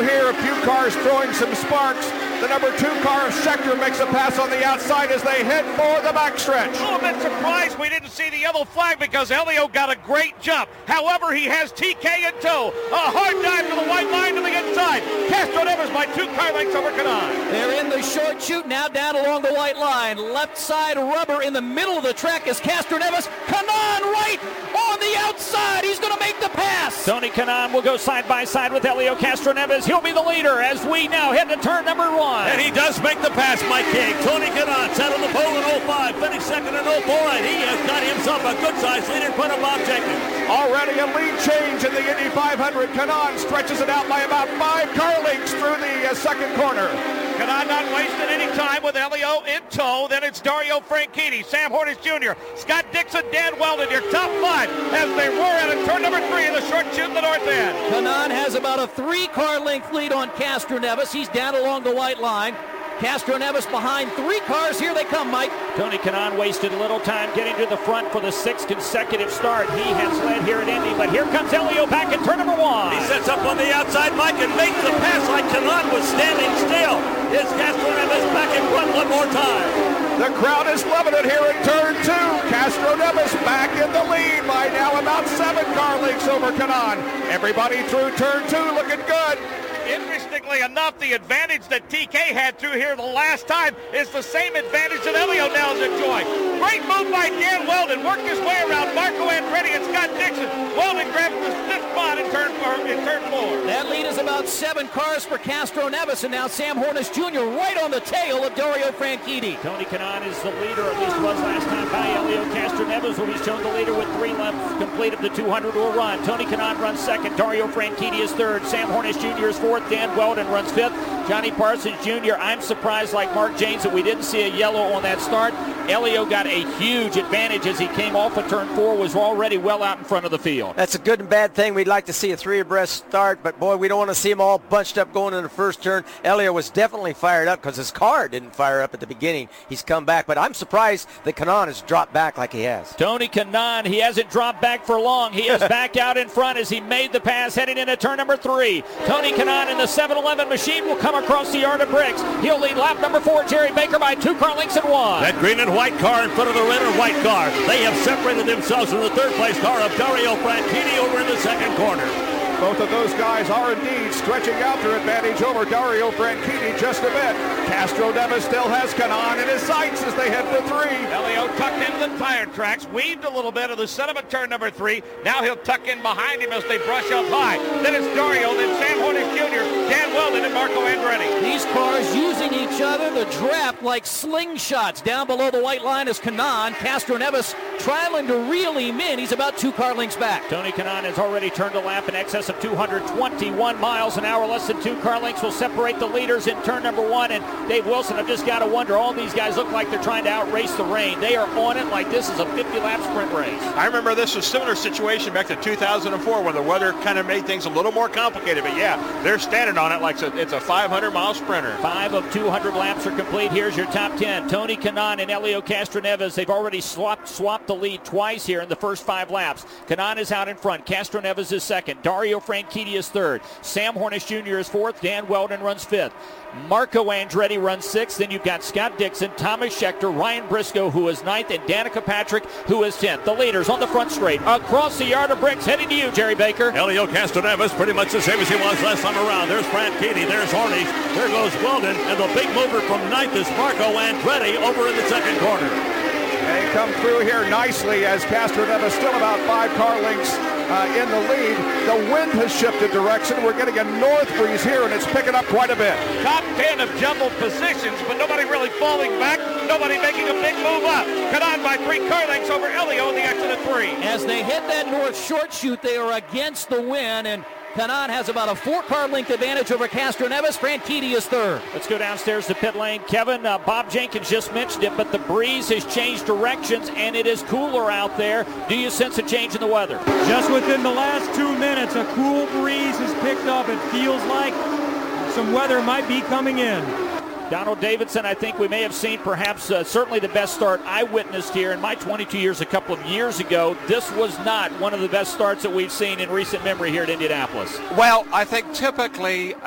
through here. A few cars throwing some sparks. The number 2 car of Schechter makes a pass on the outside as they head for the backstretch. A little bit surprised we didn't see the yellow flag because Elio got a great jump. However, he has TK in tow. A hard dive to the white line to the inside. Castroneves by 2 car lengths over Kanaan. They're in the short chute now down along the white line. Left side rubber in the middle of the track is Castroneves. Kanaan right on the outside. He's going to make the pass. Tony Kanaan will go side by side with Elio Castroneves. He'll be the leader as we now head to turn number 1. And he does make the pass, Mike King. Tony Kanaan sat on the pole in 05, finished second in 04, and he has got himself a good-sized lead in front of Bob Jenkins. Already a lead change in the Indy 500. Kanaan stretches it out by about 5 car lengths through the second corner. Kanaan not wasting any time with Elio in tow. Then it's Dario Franchitti, Sam Hornish Jr., Scott Dixon, Dan Weldon, your top 5 as they roar out of turn number 3 in the short chute in the north end. Kanaan has about a 3 car length lead on Castroneves. He's down along the white line. Castroneves behind 3 cars. Here they come, Mike. Tony Kanaan wasted a little time getting to the front for the 6th consecutive start. He has led here at Indy, but here comes Elio back in turn number 1. He sets up on the outside, Mike, and makes the pass like Kanaan was standing still. Is Castroneves back in front one more time? The crowd is loving it here in turn 2. Castroneves back in the lead by now about 7 car lengths over Kanaan. Everybody through turn 2 looking good. Interestingly enough, the advantage that TK had through here the last time is the same advantage that Elio now has enjoyed. Great move by Dan Weldon. Worked his way around Marco Andretti and Scott Dixon. Weldon grabs the 5th spot in turn 4. That lead is about 7 cars for Castroneves, and now Sam Hornish Jr. right on the tail of Dario Franchitti. Tony Kanaan is the leader, at least was last time by Elio Castroneves, who he's shown the leader with 3 left complete of the 200 will run. Tony Kanaan runs 2nd. Dario Franchitti is 3rd. Sam Hornish Jr. is 4th. Dan Weldon runs 5th. Johnny Parsons Jr., I'm surprised, like Mark James, that we didn't see a yellow on that start. Elio got a huge advantage as he came off of turn 4, was already well out in front of the field. That's a good and bad thing. We'd like to see a 3 abreast start, but boy, we don't want to see them all bunched up going in the first turn. Elio was definitely fired up because his car didn't fire up at the beginning. He's come back, but I'm surprised that Kanaan has dropped back like he has. Tony Kanaan, he hasn't dropped back for long. He is back out in front as he made the pass heading into turn number 3. Tony Kanaan in the 7-Eleven machine will come across the yard of bricks. He'll lead lap number 4, Jerry Baker, by 2 car lengths and 1. That green and white car in front of the red and white car. They have separated themselves from the 3rd place car of Dario Franchitti over in the 2nd corner. Both of those guys are indeed stretching out their advantage over Dario Franchitti just a bit. Castroneves still has Kanaan in his sights as they head for 3. Elio tucked into the tire tracks, weaved a little bit of the setup at turn number 3. Now he'll tuck in behind him as they brush up high. Then it's Dario, then Sam Hornish Jr., Dan Weldon, and Marco Andretti. These cars using each other, the draft like slingshots. Down below the white line is Kanaan. Castroneves trying to reel him in. He's about 2 car lengths back. Tony Kanaan has already turned a lap in excess of 221 miles an hour. Less than 2 car lengths will separate the leaders in turn number 1. And Dave Wilson, I've just got to wonder, all these guys look like they're trying to outrace the rain. They are on it like this is a 50-lap sprint race. I remember this was a similar situation back to 2004 when the weather kind of made things a little more complicated. But yeah, they're standing on it like it's a 500-mile sprinter. 5 of 200 laps are complete. Here's your top 10. Tony Kanaan and Elio Castroneves, they've already swapped the lead twice here in the first 5 laps. Kanaan is out in front. Castroneves is 2nd. Dario Franchitti is 3rd. Sam Hornish Jr. is 4th. Dan Weldon runs 5th. Marco Andretti runs 6th. Then you've got Scott Dixon, Thomas Schechter, Ryan Briscoe, who is 9th, and Danica Patrick, who is 10th. The leaders on the front straight. Across the yard of bricks, heading to you, Jerry Baker. Elio Castroneves, pretty much the same as he was last time around. There's Franchitti, there's Hornish, there goes Weldon, and the big mover from 9th is Marco Andretti over in the 2nd corner. They come through here nicely as Castroneves still about 5 car lengths in the lead. The wind has shifted direction. We're getting a north breeze here, and it's picking up quite a bit. Top 10 of jumbled positions, but nobody really falling back. Nobody making a big move up. Kanaan by 3 car lengths over Elio in the exit of 3. As they hit that north short chute, they are against the wind, and Kanaan has about a 4 car length advantage over Castroneves. Franchitti is 3rd. Let's go downstairs to pit lane. Kevin, Bob Jenkins just mentioned it, but the breeze has changed directions and it is cooler out there. Do you sense a change in the weather? Just within the last 2 minutes, a cool breeze has picked up. It feels like some weather might be coming in. Donald Davidson, I think we may have seen perhaps certainly the best start I witnessed here in my 22 years a couple of years ago. This was not one of the best starts that we've seen in recent memory here at Indianapolis. Well, I think typically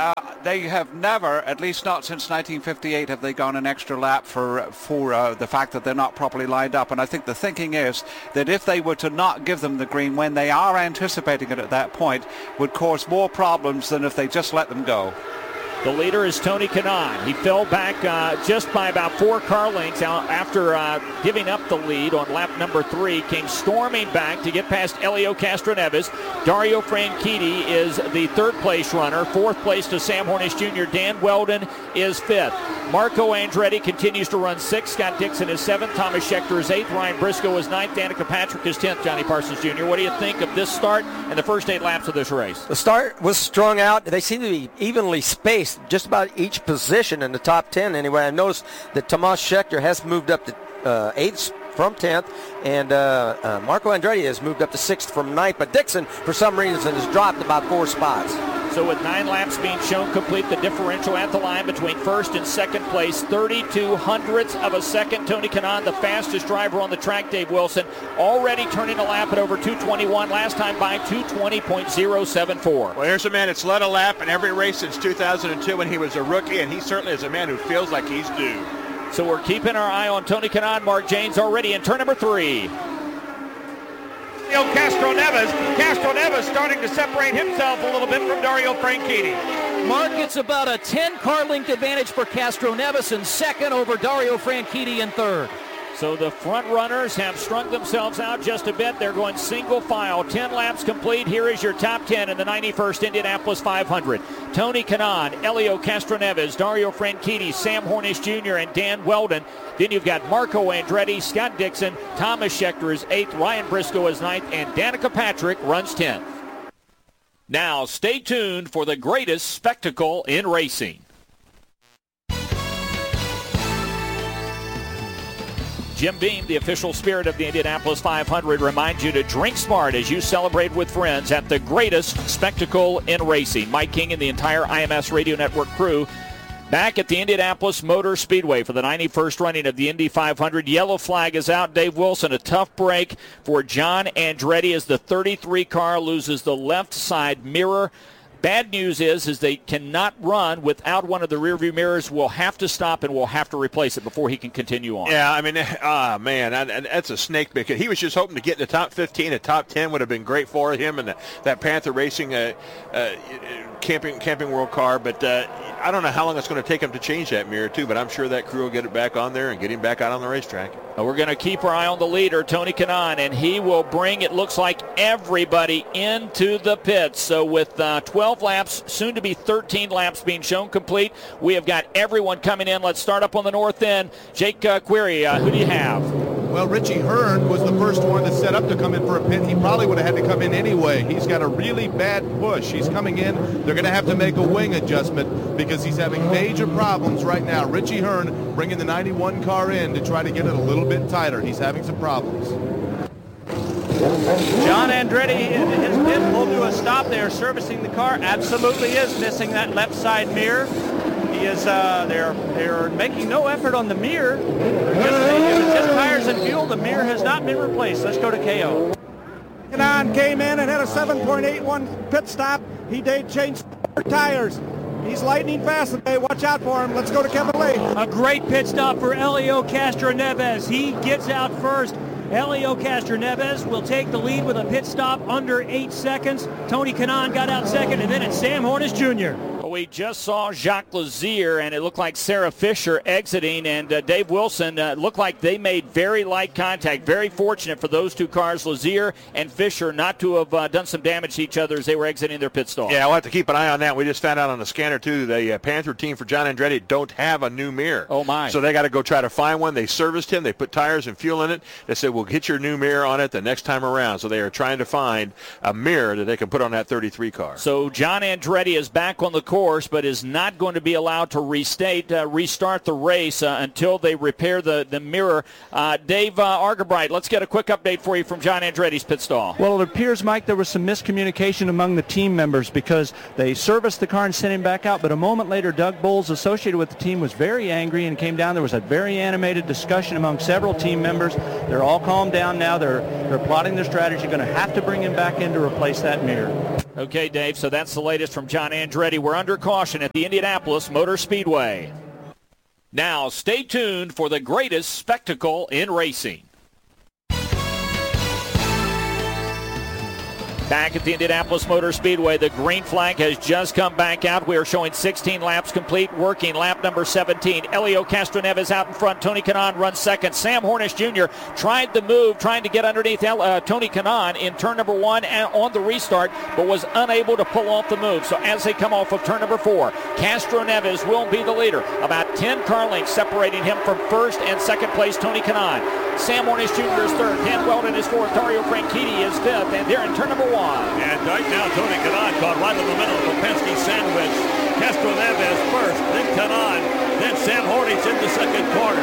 they have never, at least not since 1958, have they gone an extra lap for the fact that they're not properly lined up. And I think the thinking is that if they were to not give them the green when they are anticipating it at that point, would cause more problems than if they just let them go. The leader is Tony Kanaan. He fell back just by about 4 car lengths after giving up the lead on lap number 3. Came storming back to get past Helio Castroneves. Dario Franchitti is the 3rd place runner. 4th place to Sam Hornish Jr. Dan Weldon is 5th. Marco Andretti continues to run 6th. Scott Dixon is 7th. Thomas Schechter is 8th. Ryan Briscoe is 9th. Danica Patrick is 10th. Johnny Parsons Jr., what do you think of this start and the first 8 laps of this race? The start was strung out. They seem to be evenly spaced, just about each position in the top 10 anyway. I noticed that Tomas Schechter has moved up to 8th from 10th, and Marco Andretti has moved up to 6th from 9th, but Dixon, for some reason, has dropped about 4 spots. So with 9 laps being shown complete, the differential at the line between 1st and 2nd place, 32 hundredths of a second. Tony Kanaan, the fastest driver on the track, Dave Wilson, already turning a lap at over 2:21, last time by 2:20.074. Well, here's a man that's led a lap in every race since 2002 when he was a rookie, and he certainly is a man who feels like he's due. So we're keeping our eye on Tony Kanaan. Mark Janes already in turn number 3. Castroneves starting to separate himself a little bit from Dario Franchitti. Mark, it's about a 10-car length advantage for Castroneves in 2nd over Dario Franchitti in 3rd. So the front runners have strung themselves out just a bit. They're going single file. 10 laps complete. Here is your top 10 in the 91st Indianapolis 500. Tony Kanaan, Helio Castroneves, Dario Franchitti, Sam Hornish Jr., and Dan Weldon. Then you've got Marco Andretti, Scott Dixon, Thomas Schechter is 8th, Ryan Briscoe is 9th, and Danica Patrick runs 10th. Now stay tuned for the greatest spectacle in racing. Jim Beam, the official spirit of the Indianapolis 500, reminds you to drink smart as you celebrate with friends at the greatest spectacle in racing. Mike King and the entire IMS Radio Network crew back at the Indianapolis Motor Speedway for the 91st running of the Indy 500. Yellow flag is out. Dave Wilson, a tough break for John Andretti as the 33 car loses the left side mirror. Bad news is they cannot run without one of the rearview mirrors. Will have to stop and will have to replace it before he can continue on. Yeah, I mean, that's a snake pick. He was just hoping to get in the top 15. A top 10 would have been great for him and that Panther Racing Camping World car. But I don't know how long it's going to take him to change that mirror, too. But I'm sure that crew will get it back on there and get him back out on the racetrack. We're going to keep our eye on the leader, Tony Kanaan, and he will bring, it looks like, everybody into the pits. So with 12 laps, soon to be 13 laps being shown complete, we have got everyone coming in. Let's start up on the north end. Jake Query, who do you have? Well, Richie Hearn was the first one to set up to come in for a pit. He probably would have had to come in anyway. He's got a really bad push. He's coming in. They're going to have to make a wing adjustment because he's having major problems right now. Richie Hearn bringing the 91 car in to try to get it a little bit tighter. He's having some problems. John Andretti, his pit pulled to a stop there, servicing the car. Absolutely is missing that left side mirror. He is, they're making no effort on the mirror. If it's just tires and fuel, the mirror has not been replaced. Let's go to KO. Kanaan came in and had a 7.81 pit stop. He did change tires. He's lightning fast today. Watch out for him. Let's go to Kevin Lee. A great pit stop for Helio Castroneves. He gets out first. Helio Castroneves will take the lead with a pit stop under 8 seconds. Tony Kanaan got out second, and then it's Sam Hornish Jr. Well, we just saw Jacques Lazier, and it looked like Sarah Fisher exiting, and Dave Wilson looked like they made very light contact. Very fortunate for those two cars, Lazier and Fisher, not to have done some damage to each other as they were exiting their pit stall. Yeah, we'll have to keep an eye on that. We just found out on the scanner, too, the Panther team for John Andretti don't have a new mirror. Oh, my. So they got to go try to find one. They serviced him. They put tires and fuel in it. They said, we'll get your new mirror on it the next time around. So they are trying to find a mirror that they can put on that 33 car. So John Andretti is back on the course, but is not going to be allowed to restart the race until they repair the mirror. Dave Argabright, let's get a quick update for you from John Andretti's pit stall. Well, it appears, Mike, there was some miscommunication among the team members because they serviced the car and sent him back out, but a moment later, Doug Bowles, associated with the team, was very angry and came down. There was a very animated discussion among several team members. They're all calmed down now. They're plotting their strategy, going to have to bring him back in to replace that mirror. Okay, Dave, so that's the latest from John Andretti. We're under caution at the Indianapolis Motor Speedway. Now, stay tuned for the greatest spectacle in racing. Back at the Indianapolis Motor Speedway, the green flag has just come back out. We are showing 16 laps complete, working lap number 17. Helio Castroneves out in front. Tony Kanaan runs second. Sam Hornish Jr. tried the move, trying to get underneath Tony Kanaan in turn number 1 and on the restart, but was unable to pull off the move. So as they come off of turn number 4, Castroneves will be the leader. About 10 car lengths separating him from first and second place Tony Kanaan. Sam Hornish Jr. is third. Dan Weldon is fourth. Dario Franchitti is fifth. And they're in turn number 1. And right now, Tony Kanaan caught right in the middle of the Penske sandwich. Castroneves first, then Kanaan, then Sam Hornish in the second corner.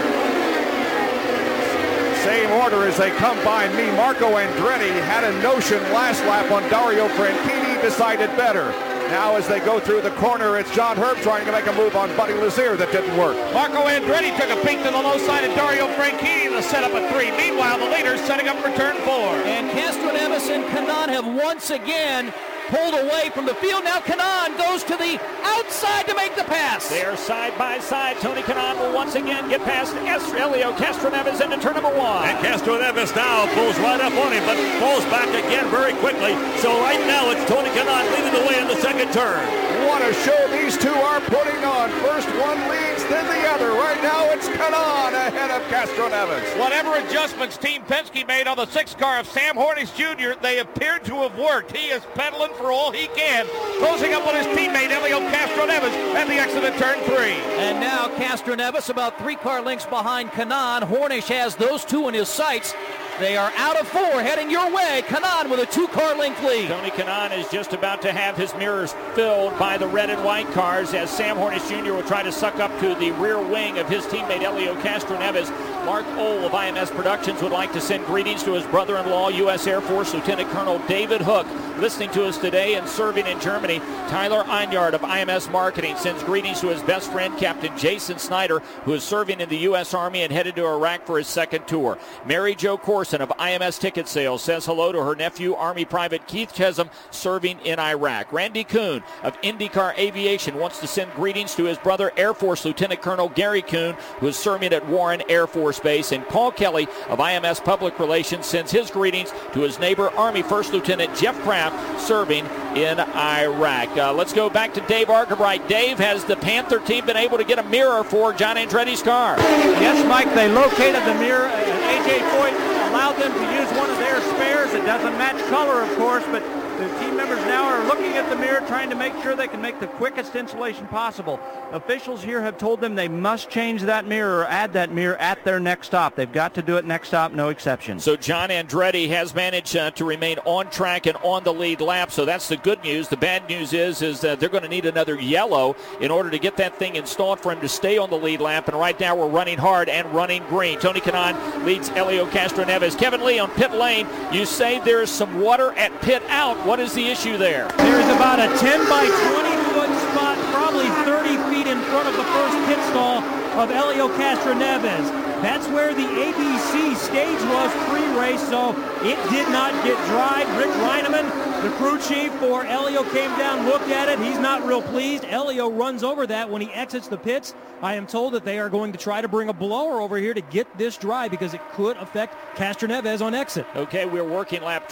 Same order as they come by me. Marco Andretti had a notion last lap on Dario Franchitti, decided better. Now as they go through the corner, it's John Herb trying to make a move on Buddy Lazier that didn't work. Marco Andretti took a peek to the low side of Dario Franchitti to set up a 3. Meanwhile, the leader's setting up for turn 4. And Castroneves and Kanaan have once again pulled away from the field. Now Kanaan goes to the outside to make the pass. They're side by side. Tony Kanaan will once again get past Helio Castroneves into turn number 1. And Castroneves now pulls right up on him, but pulls back again very quickly. So right now it's Tony Kanaan leading the way in the second turn. What a show these two are putting on. First one leads, then the other. Right now it's Kanaan ahead of Castroneves. Whatever adjustments Team Penske made on the 6 car of Sam Hornish Jr., they appear to have worked. He is pedaling for all he can, closing up on his teammate Helio Castroneves at the exit of turn 3. And now Castroneves about 3 car lengths behind Kanaan. Hornish has those 2 in his sights. They are out of 4, heading your way. Kanaan with a 2-car length lead. Tony Kanaan is just about to have his mirrors filled by the red and white cars as Sam Hornish Jr. will try to suck up to the rear wing of his teammate Helio Castroneves. Mark Ohl of IMS Productions would like to send greetings to his brother-in-law, U.S. Air Force Lieutenant Colonel David Hook, listening to us today and serving in Germany. Tyler Einyard of IMS Marketing sends greetings to his best friend, Captain Jason Snyder, who is serving in the U.S. Army and headed to Iraq for his second tour. Mary Jo Corson of IMS Ticket Sales says hello to her nephew, Army Private Keith Chesham, serving in Iraq. Randy Kuhn of IndyCar Aviation wants to send greetings to his brother, Air Force Lieutenant Colonel Gary Kuhn, who is serving at Warren Air Force Base. And Paul Kelly of IMS Public Relations sends his greetings to his neighbor, Army First Lieutenant Jeff Kraft, serving in Iraq. Let's go back to Dave Argabright. Dave, has the Panther team been able to get a mirror for John Andretti's car? Yes, Mike, they located the mirror. A.J. Foyt allowed them to use one of their spares. It doesn't match color, of course, but the team members now are looking at the mirror, trying to make sure they can make the quickest installation possible. Officials here have told them they must change that mirror or add that mirror at their next stop. They've got to do it next stop, no exception. So John Andretti has managed to remain on track and on the lead lap, so that's the good news. The bad news is that they're going to need another yellow in order to get that thing installed for him to stay on the lead lap, and right now we're running hard and running green. Tony Kanaan leads Helio Castroneves. Kevin Lee on pit lane, you say there's some water at pit out. What is the issue there? There's about a 10 by 20 foot spot, probably 30 feet in front of the first pit stall of Helio Castroneves. That's where the ABC stage was pre-race, so it did not get dry. Rick Reineman, the crew chief for Helio, came down, looked at it. He's not real pleased. Helio runs over that when he exits the pits. I am told that they are going to try to bring a blower over here to get this dry because it could affect Castroneves on exit. Okay, we're working lap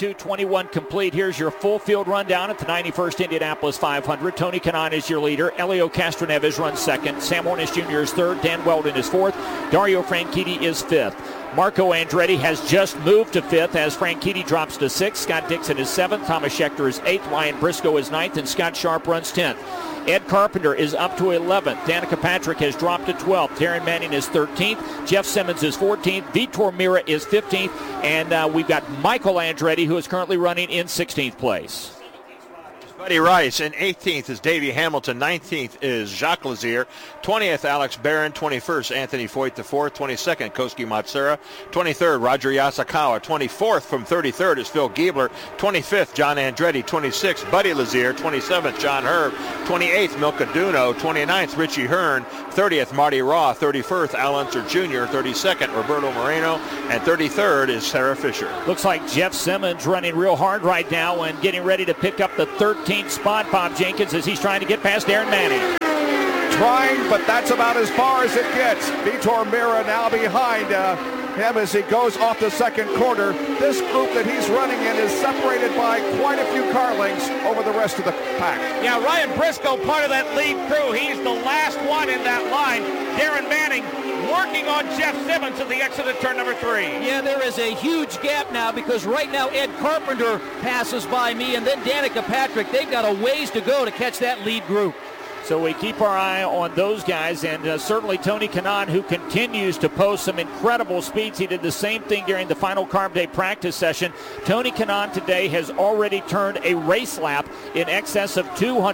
22-21 complete. Here's your full field rundown at the 91st Indianapolis 500. Tony Kanaan is your leader. Helio Castroneves runs second. Sam Hornish Jr. is third. Dan Weldon is fourth. Dario Franchitti is fifth. Marco Andretti has just moved to fifth as Franchitti drops to sixth. Scott Dixon is seventh. Thomas Schechter is eighth. Ryan Briscoe is ninth. And Scott Sharp runs 10th. Ed Carpenter is up to 11th. Danica Patrick has dropped to 12th. Taryn Manning is 13th. Jeff Simmons is 14th. Vitor Mira is 15th. And we've got Michael Andretti, who is currently running in 16th place. Buddy Rice. In 18th is Davey Hamilton. 19th is Jacques Lazier. 20th, Alex Barron. 21st, Anthony Foyt the 4th. 22nd, Koski Matsura. 23rd, Roger Yasakawa. 24th from 33rd is Phil Giebler. 25th, John Andretti. 26th, Buddy Lazier. 27th, John Herb. 28th, Milka Duno. 29th, Richie Hearn. 30th, Marty Raw. 31st, Al Unser Jr. 32nd, Roberto Moreno. And 33rd is Sarah Fisher. Looks like Jeff Simmons running real hard right now and getting ready to pick up the 13th spot, Bob Jenkins, as he's trying to get past Aaron Manning. Trying, but that's about as far as it gets. Vitor Meira now behind him as he goes off the second corner. This group that he's running in is separated by quite a few car lengths over the rest of the pack. Yeah, Ryan Briscoe, part of that lead crew. He's the last one in that line. Darren Manning working on Jeff Simmons at the exit of turn number 3. Yeah, there is a huge gap now because right now Ed Carpenter passes by me and then Danica Patrick. They've got a ways to go to catch that lead group. So we keep our eye on those guys, and certainly Tony Kanaan, who continues to post some incredible speeds. He did the same thing during the final Carb Day practice session. Tony Kanaan today has already turned a race lap in excess of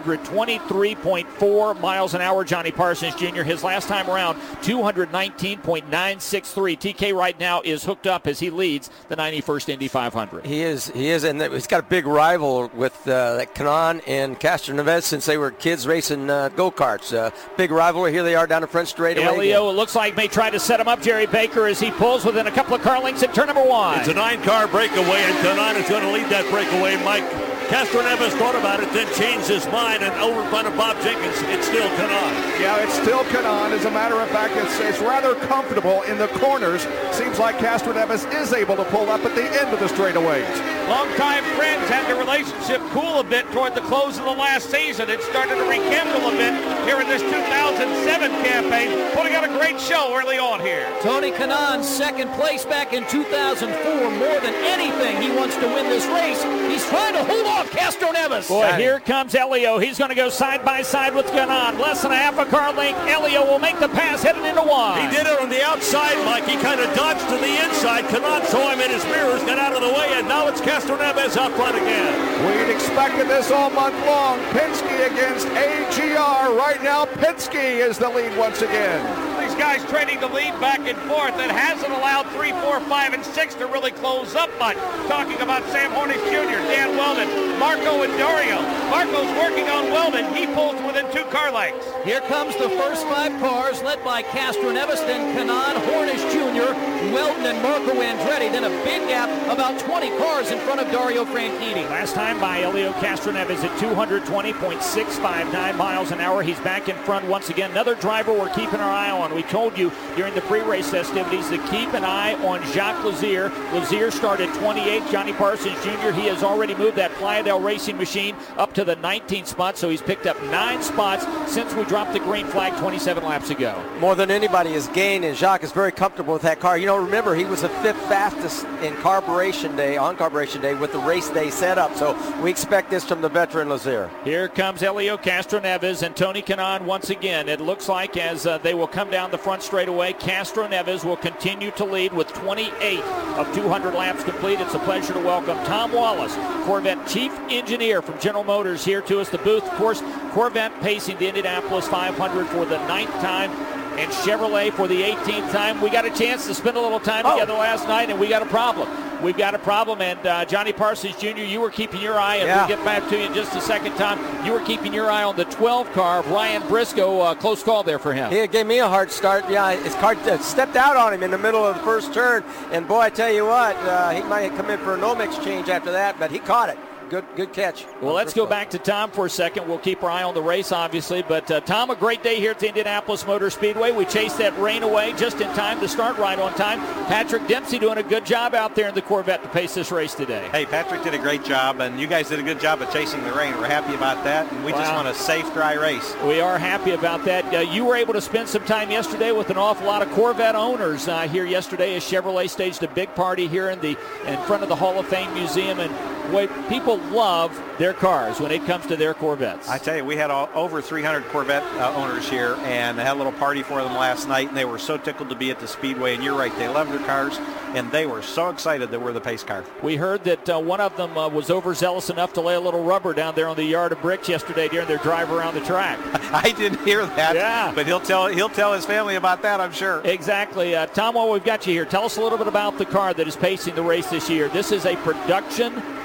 223.4 miles an hour. Johnny Parsons Jr., his last time around, 219.963. TK right now is hooked up as he leads the 91st Indy 500. He is, and he's got a big rival with Kanaan and Castroneves since they were kids racing go-karts. Big rivalry. Here they are down the front straightaway. Elio, it looks like, may try to set him up, Jerry Baker, as he pulls within a couple of car lengths at turn number 1. It's a 9-car breakaway, and Kanaan is going to lead that breakaway. Mike Castroneves thought about it, then changed his mind, and over in front of Bob Jenkins, it's still Kanaan. Yeah, it's still Kanaan. As a matter of fact, it's rather comfortable in the corners. Seems like Castroneves is able to pull up at the end of the straightaways. Longtime friends had the relationship cool a bit toward the close of the last season. It started to rekindle a bit here in this 2007 campaign, putting on a great show early on here. Tony Kanaan, second place back in 2004. More than anything, he wants to win this race. He's trying to hold off Castroneves. Boy, here comes Elio. He's going to go side by side with Kanaan. Less than a half a car length. Elio will make the pass heading into 1. He did it on the outside, Mike. He kind of dodged to the inside. Kanaan saw him in his mirrors, got out of the way, and now it's Castroneves out front again. We'd expected this all month long. Penske against AGR. Right now, Penske is the lead once again. These guys trading the lead back and forth. It hasn't allowed 3, 4, 5, and 6 to really close up much. Talking about Sam Hornish Jr., Dan Weldon, Marco and Dario. Marco's working on Weldon. He pulls within 2 car lengths. Here comes the first 5 cars, led by Castroneves, then Kanaan, Hornish Jr., Weldon, and Marco Andretti. Then a big gap, about 20 cars in front of Dario Franchitti. Last time by Elio Castroneves at 220.659 miles an hour. He's back in front once again. Another driver we're keeping our eye on. We told you during the pre-race festivities to keep an eye on Jacques Lazier. Lazier started 28th. Johnny Parsons Jr., he has already moved that Playadel racing machine up to the 19th spot, so he's picked up 9 spots since we dropped the green flag 27 laps ago. More than anybody has gained, and Jacques is very comfortable with that car. You know, remember, he was the 5th fastest in Carburation Day, on Carburation Day, with the race day set up, so we expect this from the veteran Lazier. Here comes Elio Castroneves and Tony Kanaan once again. It looks like as they will come down the front straightaway, Castroneves will continue to lead with 28 of 200 laps complete. It's a pleasure to welcome Tom Wallace, Corvette Chief Engineer from General Motors, here to us, the booth. Of course, Corvette pacing the Indianapolis 500 for the 9th time, and Chevrolet for the 18th time. We got a chance to spend a little time together last night, and we got a problem. We've got a problem, and Johnny Parsons Jr., you were keeping your eye, and we'll get back to you in just a second, Tom. You were keeping your eye on the 12 car of Ryan Briscoe. Close call there for him. He gave me a hard start. Yeah, his car stepped out on him in the middle of the first turn, and boy, I tell you what, he might come in for a no-mix change after that, but he caught it. Good catch. Well, let's go back to Tom for a second. We'll keep our eye on the race, obviously. But, Tom, a great day here at the Indianapolis Motor Speedway. We chased that rain away just in time to start right on time. Patrick Dempsey doing a good job out there in the Corvette to pace this race today. Hey, Patrick did a great job, and you guys did a good job of chasing the rain. We're happy about that, and we just want a safe, dry race. We are happy about that. You were able to spend some time yesterday with an awful lot of Corvette owners here yesterday as Chevrolet staged a big party here in front of the Hall of Fame Museum. And boy, people love their cars when it comes to their Corvettes. I tell you, we had over 300 Corvette owners here, and had a little party for them last night, and they were so tickled to be at the Speedway. And you're right, they love their cars, and they were so excited that we're the pace car. We heard that one of them was overzealous enough to lay a little rubber down there on the yard of bricks yesterday during their drive around the track. I didn't hear that, but he'll tell his family about that, I'm sure. Exactly. Tom, while we've got you here, tell us a little bit about the car that is pacing the race this year. This is a production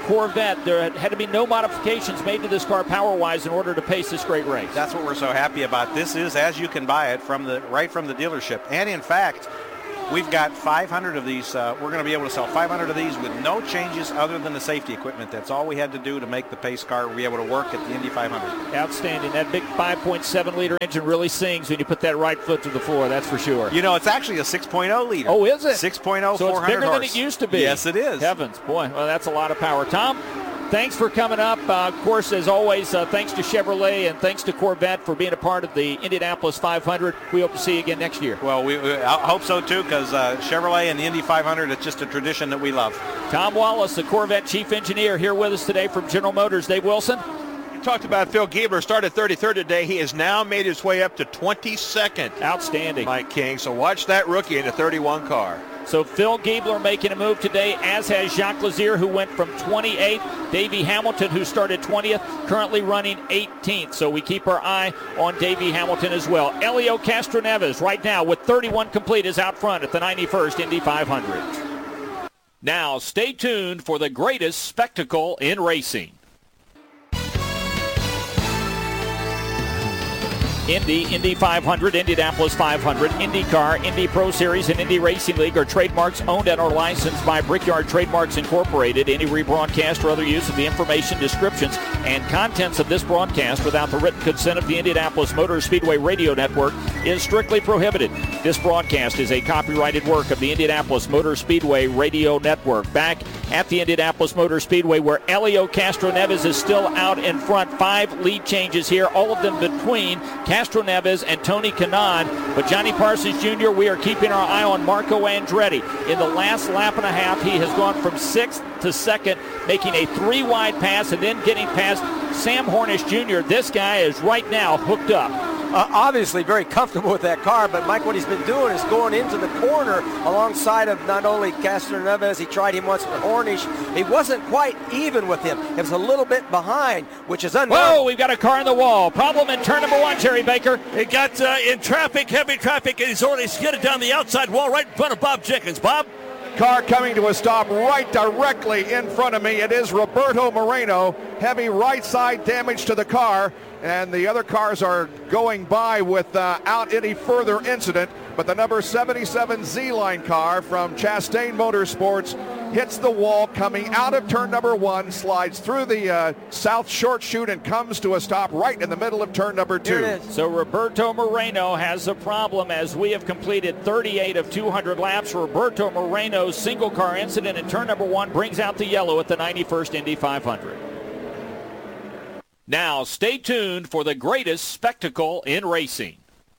Corvette. There had to be no modifications made to this car power-wise in order to pace this great race. That's what we're so happy about. This is as you can buy it right from the dealership. And in fact, we've got 500 of these. We're going to be able to sell 500 of these with no changes other than the safety equipment. That's all we had to do to make the pace car be able to work at the Indy 500. Outstanding. That big 5.7-liter engine really sings when you put that right foot to the floor, that's for sure. You know, it's actually a 6.0 liter. Oh, is it? 6.0, so 400 it's bigger horse. than it used to be. Yes, it is. Heavens, boy, well, that's a lot of power. Tom, thanks for coming up. Of course, as always, thanks to Chevrolet and thanks to Corvette for being a part of the Indianapolis 500. We hope to see you again next year. Well, I hope so, too, because Chevrolet and the Indy 500, it's just a tradition that we love. Tom Wallace, the Corvette chief engineer, here with us today from General Motors. Dave Wilson. Talked about Phil Giebler, started 33rd today. He has now made his way up to 22nd. Outstanding. Mike King. So watch that rookie in the 31 car. So Phil Giebler making a move today, as has Jacques Lazier, who went from 28th. Davey Hamilton, who started 20th, currently running 18th. So we keep our eye on Davey Hamilton as well. Helio Castroneves right now with 31 complete is out front at the 91st Indy 500. Now stay tuned for the greatest spectacle in racing. Indy 500, Indianapolis 500, IndyCar, Indy Pro Series, and Indy Racing League are trademarks owned and are licensed by Brickyard Trademarks Incorporated. Any rebroadcast or other use of the information, descriptions, and contents of this broadcast without the written consent of the Indianapolis Motor Speedway Radio Network is strictly prohibited. This broadcast is a copyrighted work of the Indianapolis Motor Speedway Radio Network. Back at the Indianapolis Motor Speedway, where Helio Castroneves is still out in front. 5 lead changes here, all of them between Castroneves and Tony Kanaan. But Johnny Parsons Jr., we are keeping our eye on Marco Andretti. In the last lap and a half, he has gone from 6th to 2nd, making a 3-wide pass and then getting past Sam Hornish Jr. This guy is right now hooked up. Obviously very comfortable with that car, but Mike, what he's been doing is going into the corner alongside of not only Castroneves, he tried him once with Hornish. He wasn't quite even with him. It was a little bit behind, which is unnormal. Whoa, we've got a car in the wall. Problem in turn number 1, Jerry Baker. It got in traffic, heavy traffic, and he's already skidded down the outside wall right in front of Bob Jenkins. Bob? Car coming to a stop right directly in front of me. It is Roberto Moreno. Heavy right side damage to the car, and the other cars are going by without any further incident. But the number 77 Z-Line car from Chastain Motorsports hits the wall coming out of turn number 1, slides through the south short chute and comes to a stop right in the middle of turn number 2. So Roberto Moreno has a problem as we have completed 38 of 200 laps. Roberto Moreno's single car incident in turn number 1 brings out the yellow at the 91st Indy 500. Now stay tuned for the greatest spectacle in racing.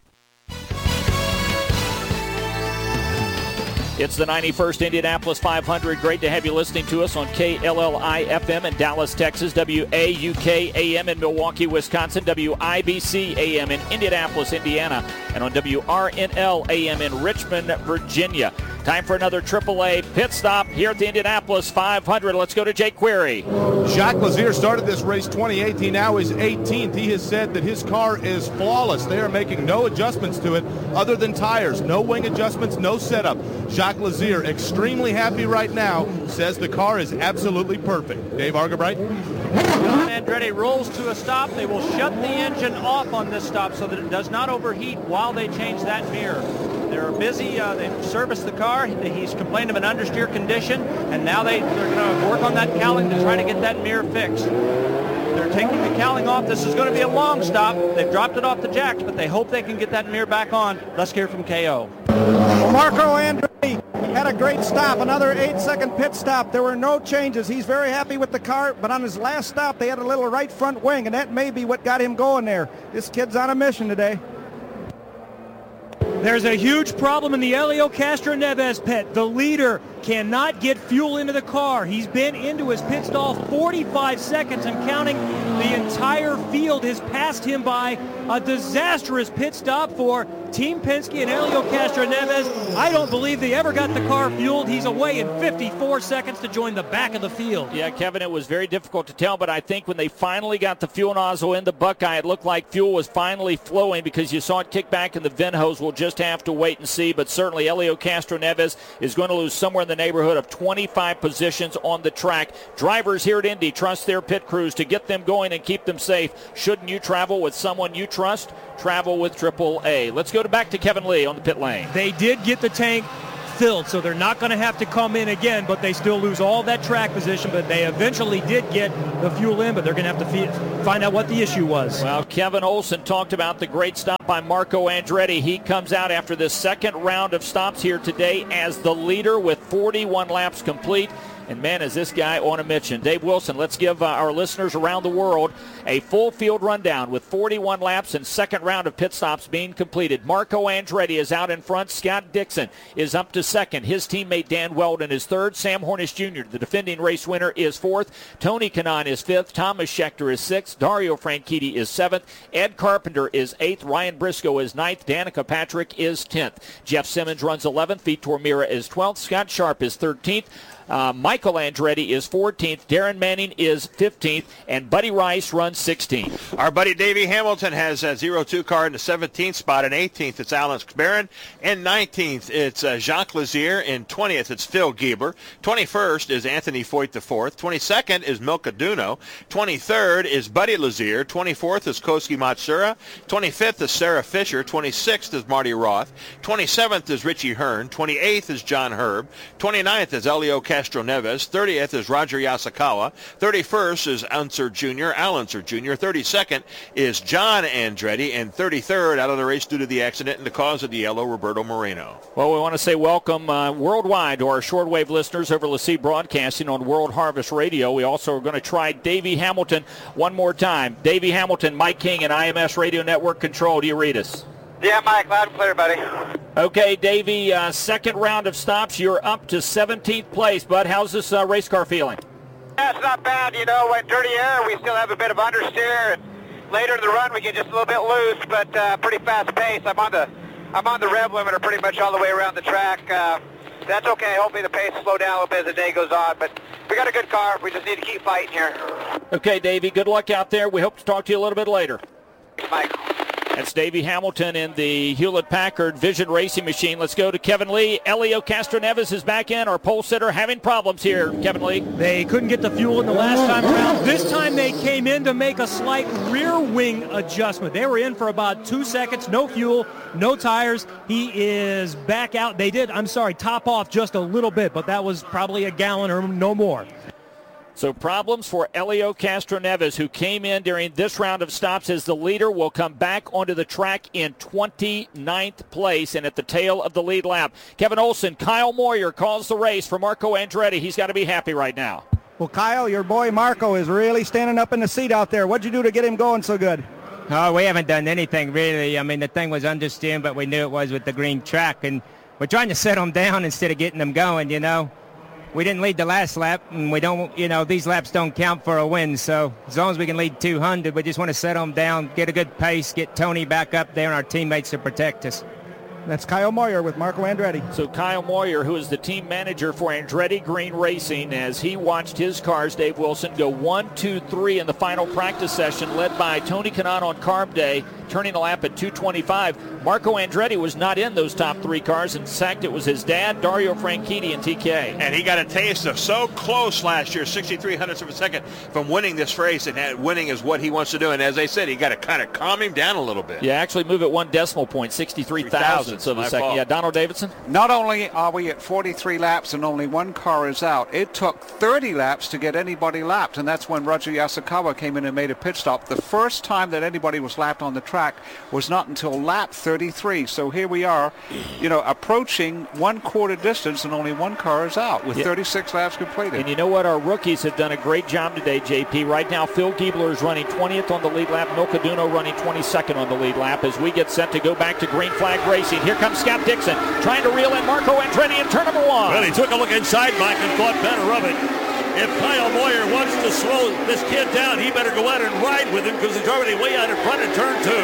It's the 91st Indianapolis 500. Great to have you listening to us on KLLI FM in Dallas, Texas, WAUK AM in Milwaukee, Wisconsin, WIBC AM in Indianapolis, Indiana, and on WRNL AM in Richmond, Virginia. Time for another AAA pit stop here at the Indianapolis 500. Let's go to Jake Query. Jacques Lazier started this race 28th. He now is 18th. He has said that his car is flawless. They are making no adjustments to it other than tires. No wing adjustments, no setup. Jacques Lazier, extremely happy right now, says the car is absolutely perfect. Dave Argabright. John Andretti rolls to a stop. They will shut the engine off on this stop so that it does not overheat while they change that mirror. They're busy. They've serviced the car. He's complained of an understeer condition, and now they're going to work on that cowling to try to get that mirror fixed. They're taking the cowling off. This is going to be a long stop. They've dropped it off the jacks, but they hope they can get that mirror back on. Let's hear from KO. Marco Andretti had a great stop, another 8-second pit stop. There were no changes. He's very happy with the car, but on his last stop, they had a little right front wing, and that may be what got him going there. This kid's on a mission today. There's a huge problem in the Helio Castroneves pit. The leader cannot get fuel into the car. He's been into his pit stall 45 seconds and counting. The entire field has passed him by. A disastrous pit stop for Team Penske and Helio Castroneves, I don't believe they ever got the car fueled. He's away in 54 seconds to join the back of the field. Yeah, Kevin, it was very difficult to tell, but I think when they finally got the fuel nozzle in the Buckeye, it looked like fuel was finally flowing because you saw it kick back in the vent hose. We'll just have to wait and see, but certainly Helio Castroneves is going to lose somewhere in the neighborhood of 25 positions on the track. Drivers here at Indy trust their pit crews to get them going and keep them safe. Shouldn't you travel with someone you trust? Travel with AAA. Let's go back to Kevin Lee on the pit lane. They did get the tank filled, so they're not going to have to come in again, but they still lose all that track position. But they eventually did get the fuel in, but they're going to have to find out what the issue was. Well, Kevin Olson talked about the great stop by Marco Andretti. He comes out after the second round of stops here today as the leader with 41 laps complete. And, man, is this guy on a mission. Dave Wilson, let's give our listeners around the world a full field rundown with 41 laps and second round of pit stops being completed. Marco Andretti is out in front. Scott Dixon is up to second. His teammate Dan Weldon is third. Sam Hornish Jr., the defending race winner, is fourth. Tony Kanaan is fifth. Thomas Schechter is sixth. Dario Franchitti is seventh. Ed Carpenter is eighth. Ryan Briscoe is ninth. Danica Patrick is 10th. Jeff Simmons runs 11th. Vitor Meira is 12th. Scott Sharp is 13th. Michael Andretti is 14th. Darren Manning is 15th. And Buddy Rice runs 16th. Our buddy Davey Hamilton has a 0-2 car in the 17th spot. In 18th, it's Alex Barron. In 19th, it's Jacques Lazier. In 20th, it's Phil Giebler. 21st is Anthony Foyt IV. 22nd is Milka Duno. 23rd is Buddy Lazier. 24th is Koski Matsura. 25th is Sarah Fisher. 26th is Marty Roth. 27th is Richie Hearn. 28th is John Herb. 29th is Helio Castroneves. 30th is Roger Yasukawa. 31st is Al Unser Jr. 32nd is John Andretti. And 33rd out of the race due to the accident and the cause of the yellow, Roberto Moreno. Well, we want to say welcome worldwide to our shortwave listeners over LeSee Broadcasting on World Harvest Radio. We also are going to try Davey Hamilton one more time. Davey Hamilton, Mike King, and IMS Radio Network Control. Do you read us? Yeah, Mike, loud and clear, buddy. Okay, Davey, second round of stops. You're up to 17th place, bud. How's this race car feeling? Yeah, it's not bad. You know, in dirty air, we still have a bit of understeer. And later in the run, we get just a little bit loose, but pretty fast pace. I'm on the rev limiter pretty much all the way around the track. That's okay. Hopefully the pace will slow down a little bit as the day goes on. But we got a good car. We just need to keep fighting here. Okay, Davey, good luck out there. We hope to talk to you a little bit later. Thanks, Mike. That's Davey Hamilton in the Hewlett-Packard Vision Racing Machine. Let's go to Kevin Lee. Helio Castroneves is back in. Our pole sitter having problems here, Kevin Lee. They couldn't get the fuel in the last time around. This time they came in to make a slight rear wing adjustment. They were in for about 2 seconds. No fuel, no tires. He is back out. They did, top off just a little bit, but that was probably a gallon or no more. So problems for Helio Castroneves, who came in during this round of stops as the leader, will come back onto the track in 29th place and at the tail of the lead lap. Kevin Olson, Kyle Moyer calls the race for Marco Andretti. He's got to be happy right now. Well, Kyle, your boy Marco is really standing up in the seat out there. What'd you do to get him going so good? Oh, we haven't done anything really. I mean, the thing was understeer, but we knew it was with the green track, and we're trying to set them down instead of getting them going, you know. We didn't lead the last lap, and we don't, these laps don't count for a win. So as long as we can lead 200, we just want to set them down, get a good pace, get Tony back up there and our teammates to protect us. That's Kyle Moyer with Marco Andretti. So Kyle Moyer, who is the team manager for Andretti Green Racing, as he watched his cars, Dave Wilson, go 1, 2, 3 in the final practice session, led by Tony Kanaan on carb day, turning a lap at 2:25. Marco Andretti was not in those top three cars. In fact, it was his dad, Dario Franchitti, and TK. And he got a taste of so close last year, 63 hundredths of a second, from winning this race, and winning is what he wants to do. And as I said, he got to kind of calm him down a little bit. Yeah, actually move it 1 decimal point, 63 thousandths of a second. Fault. Yeah, Donald Davidson? Not only are we at 43 laps and only one car is out, it took 30 laps to get anybody lapped, and that's when Roger Yasukawa came in and made a pit stop. The first time that anybody was lapped on the track was not until lap 33. So here we are, approaching 1/4 distance, and only one car is out with 36 laps completed. And you know what? Our rookies have done a great job today, JP. Right now, Phil Giebler is running 20th on the lead lap. Milka Duno running 22nd on the lead lap as we get set to go back to green flag racing. Here comes Scott Dixon trying to reel in Marco Andretti in turn number 1. Well, he took a look inside, Mike, and thought better of it. If Kyle Moyer wants to slow this kid down, he better go out and ride with him because he's already way out in front in turn 2.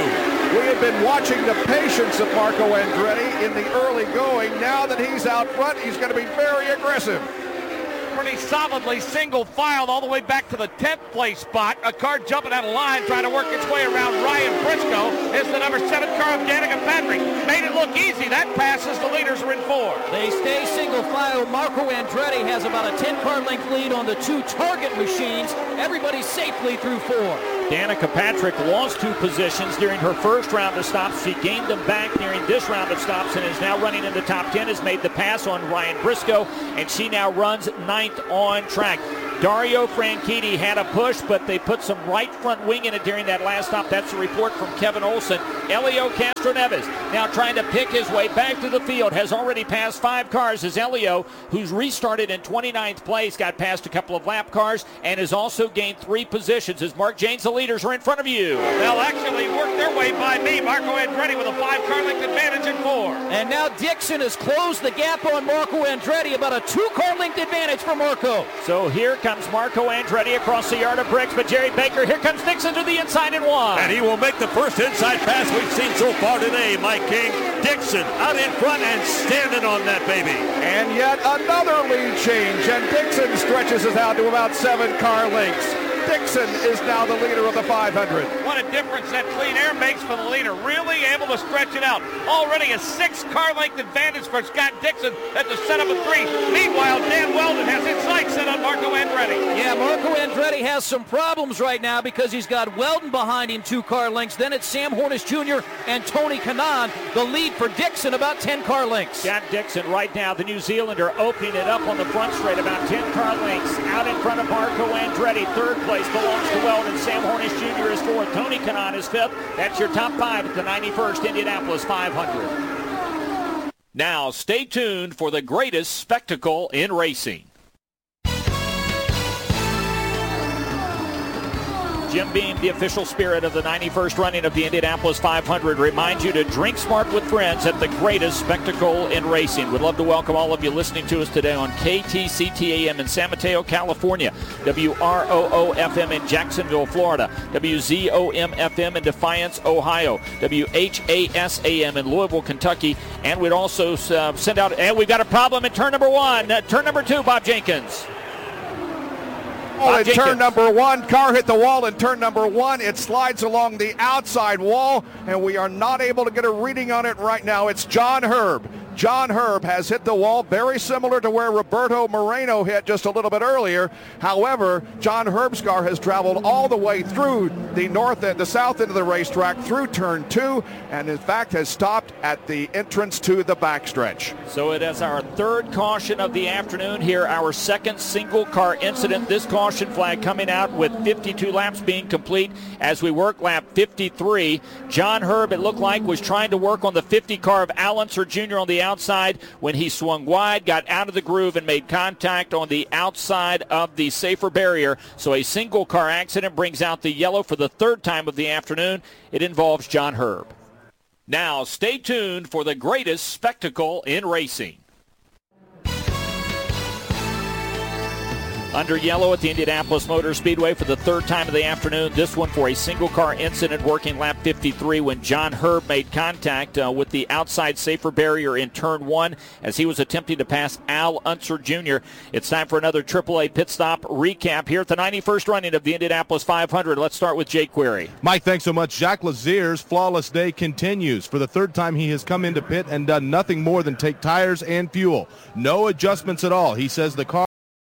We have been watching the patience of Marco Andretti in the early going. Now that he's out front, he's going to be very aggressive. Pretty solidly single filed all the way back to the 10th place spot. A car jumping out of line trying to work its way around Ryan Briscoe is the number 7 car of Danica Patrick. Made it look easy. That passes. The leaders are in 4. They stay single file. Marco Andretti has about a 10-car length lead on the 2 target machines. Everybody safely through 4. Danica Patrick lost 2 positions during her first round of stops. She gained them back during this round of stops and is now running in the top 10, has made the pass on Ryan Briscoe, and she now runs 9th on track. Dario Franchitti had a push, but they put some right front wing in it during that last stop. That's a report from Kevin Olson. Helio Castroneves now trying to pick his way back to the field. Has already passed 5 cars as Helio, who's restarted in 29th place, got past a couple of lap cars and has also gained 3 positions as Mark Janes, the leaders, are in front of you. They'll actually work their way by me. Marco Andretti with a 5-car length advantage in 4. And now Dixon has closed the gap on Marco Andretti. About a 2-car length advantage for Marco. So here comes Marco Andretti across the yard of bricks, but Jerry Baker, here comes Dixon to the inside and 1. And he will make the first inside pass we've seen so far today, Mike King. Dixon out in front and standing on that baby. And yet another lead change, and Dixon stretches us out to about 7 car lengths. Dixon is now the leader of the 500. What a difference that clean air makes for the leader. Really able to stretch it out. Already a 6-car length advantage for Scott Dixon at the setup of 3. Meanwhile, Dan Weldon has his sights set on Marco Andretti. Yeah, Marco Andretti has some problems right now because he's got Weldon behind him 2-car lengths. Then it's Sam Hornish Jr. and Tony Kanaan. The lead for Dixon about 10-car lengths. Scott Dixon right now, the New Zealander, opening it up on the front straight about 10-car lengths. Out in front of Marco Andretti. 3rd place belongs to Weldon. Sam Hornish Jr. is 4th. Tony Kanaan is 5th. That's your top 5 at the 91st Indianapolis 500. Now stay tuned for the greatest spectacle in racing. Jim Beam, the official spirit of the 91st running of the Indianapolis 500, reminds you to drink smart with friends at the greatest spectacle in racing. We'd love to welcome all of you listening to us today on KTCT-AM in San Mateo, California, WROO-FM in Jacksonville, Florida, WZOM-FM in Defiance, Ohio, WHAS-AM in Louisville, Kentucky, and we'd also send out, and we've got a problem in turn number 1. Turn number 2, Bob Jenkins. In turn number 1, car hit the wall in turn number 1. It slides along the outside wall, and we are not able to get a reading on it right now. It's John Herb. John Herb has hit the wall, very similar to where Roberto Moreno hit just a little bit earlier. However, John Herb's car has traveled all the way through the south end of the racetrack through turn 2, and in fact has stopped at the entrance to the backstretch. So it is our 3rd caution of the afternoon here, our 2nd single car incident. This caution flag coming out with 52 laps being complete as we work lap 53. John Herb, it looked like, was trying to work on the 50 car of Al Unser Jr. on the outside when he swung wide, got out of the groove, and made contact on the outside of the safer barrier. So a single car accident brings out the yellow for the 3rd time of the afternoon. It involves John Herb. Now stay tuned for the greatest spectacle in racing. Under yellow at the Indianapolis Motor Speedway for the 3rd time of the afternoon. This one for a single-car incident working lap 53 when John Herb made contact with the outside safer barrier in turn 1 as he was attempting to pass Al Unser Jr. It's time for another AAA pit stop recap here at the 91st running of the Indianapolis 500. Let's start with Jake Query. Mike, thanks so much. Jacques Lazier's flawless day continues. For the 3rd time, he has come into pit and done nothing more than take tires and fuel. No adjustments at all. He says the car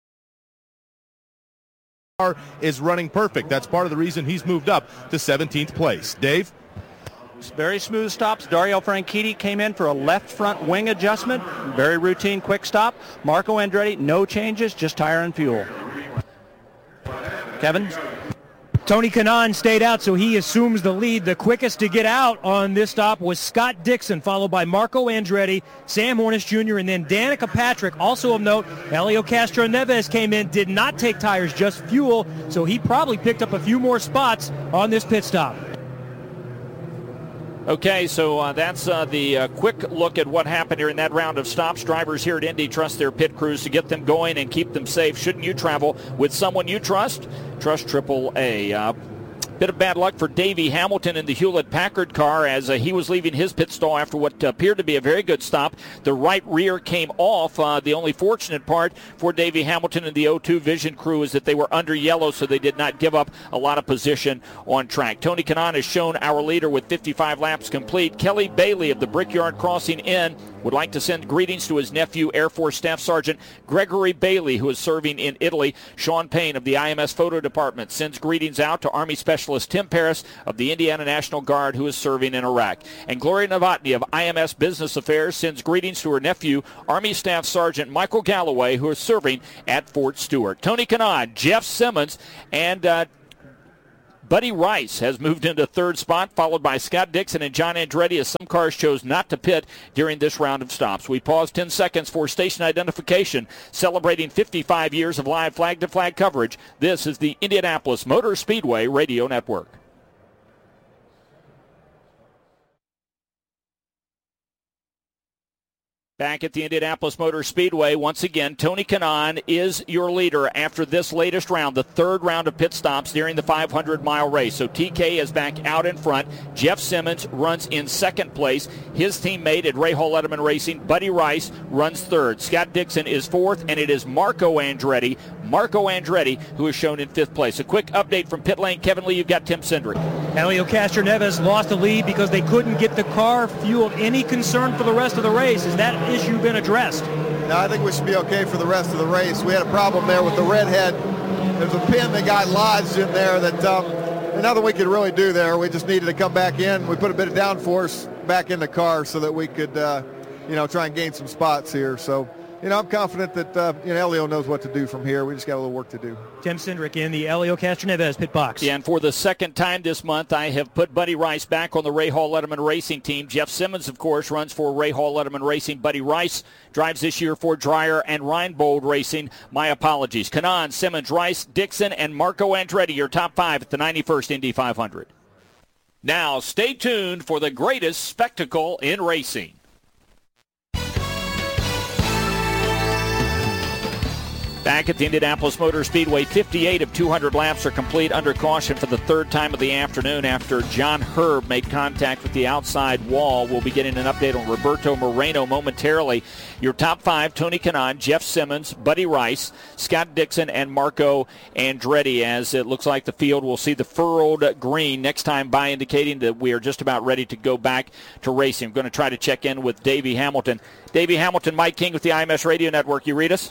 is running perfect. That's part of the reason he's moved up to 17th place. Dave? Very smooth stops. Dario Franchitti came in for a left front wing adjustment. Very routine quick stop. Marco Andretti, no changes, just tire and fuel. Kevin? Tony Kanaan stayed out, so he assumes the lead. The quickest to get out on this stop was Scott Dixon, followed by Marco Andretti, Sam Hornish Jr., and then Danica Patrick. Also of note, Helio Castroneves came in, did not take tires, just fuel, so he probably picked up a few more spots on this pit stop. Okay, so that's the quick look at what happened here in that round of stops. Drivers here at Indy trust their pit crews to get them going and keep them safe. Shouldn't you travel with someone you trust? Trust AAA. Bit of bad luck for Davey Hamilton in the Hewlett-Packard car as he was leaving his pit stall after what appeared to be a very good stop. The right rear came off. The only fortunate part for Davey Hamilton and the O2 Vision crew is that they were under yellow, so they did not give up a lot of position on track. Tony Kanaan has shown our leader with 55 laps complete. Kelly Bailey of the Brickyard Crossing Inn would like to send greetings to his nephew, Air Force Staff Sergeant Gregory Bailey, who is serving in Italy. Sean Payne of the IMS Photo Department sends greetings out to Army Specialist Tim Paris of the Indiana National Guard, who is serving in Iraq. And Gloria Novotny of IMS Business Affairs sends greetings to her nephew, Army Staff Sergeant Michael Galloway, who is serving at Fort Stewart. Tony Kanaan, Jeff Simmons, and Buddy Rice has moved into third spot, followed by Scott Dixon and John Andretti, as some cars chose not to pit during this round of stops. We pause 10 seconds for station identification, celebrating 55 years of live flag-to-flag coverage. This is the Indianapolis Motor Speedway Radio Network. Back at the Indianapolis Motor Speedway, once again, Tony Kanaan is your leader after this latest round, the third round of pit stops during the 500-mile race. So TK is back out in front. Jeff Simmons runs in second place. His teammate at Ray Hall Letterman Racing, Buddy Rice, runs third. Scott Dixon is fourth, and it is Marco Andretti, who is shown in fifth place. A quick update from pit lane. Kevin Lee, you've got Tim Cindric. Helio Castroneves lost the lead because they couldn't get the car fueled. Any concern for the rest of the race? Is that issue been addressed? No, I think we should be okay for the rest of the race. We had a problem there with the redhead. There's a pin that got lodged in there that nothing we could really do there. We just needed to come back in. We put a bit of downforce back in the car so that we could, try and gain some spots here. So, I'm confident that, Helio knows what to do from here. We just got a little work to do. Tim Cindric in the Helio Castroneves pit box. Yeah, and for the second time this month, I have put Buddy Rice back on the Ray Hall Letterman Racing team. Jeff Simmons, of course, runs for Ray Hall Letterman Racing. Buddy Rice drives this year for Dreyer and Reinbold Racing. My apologies. Kanaan, Simmons, Rice, Dixon, and Marco Andretti, your top five at the 91st Indy 500. Now, stay tuned for the greatest spectacle in racing. Back at the Indianapolis Motor Speedway, 58 of 200 laps are complete under caution for the third time of the afternoon after John Herb made contact with the outside wall. We'll be getting an update on Roberto Moreno momentarily. Your top five, Tony Kanaan, Jeff Simmons, Buddy Rice, Scott Dixon, and Marco Andretti, as it looks like the field will see the furrowed green next time by, indicating that we are just about ready to go back to racing. I'm going to try to check in with Davey Hamilton. Davey Hamilton, Mike King with the IMS Radio Network. You read us?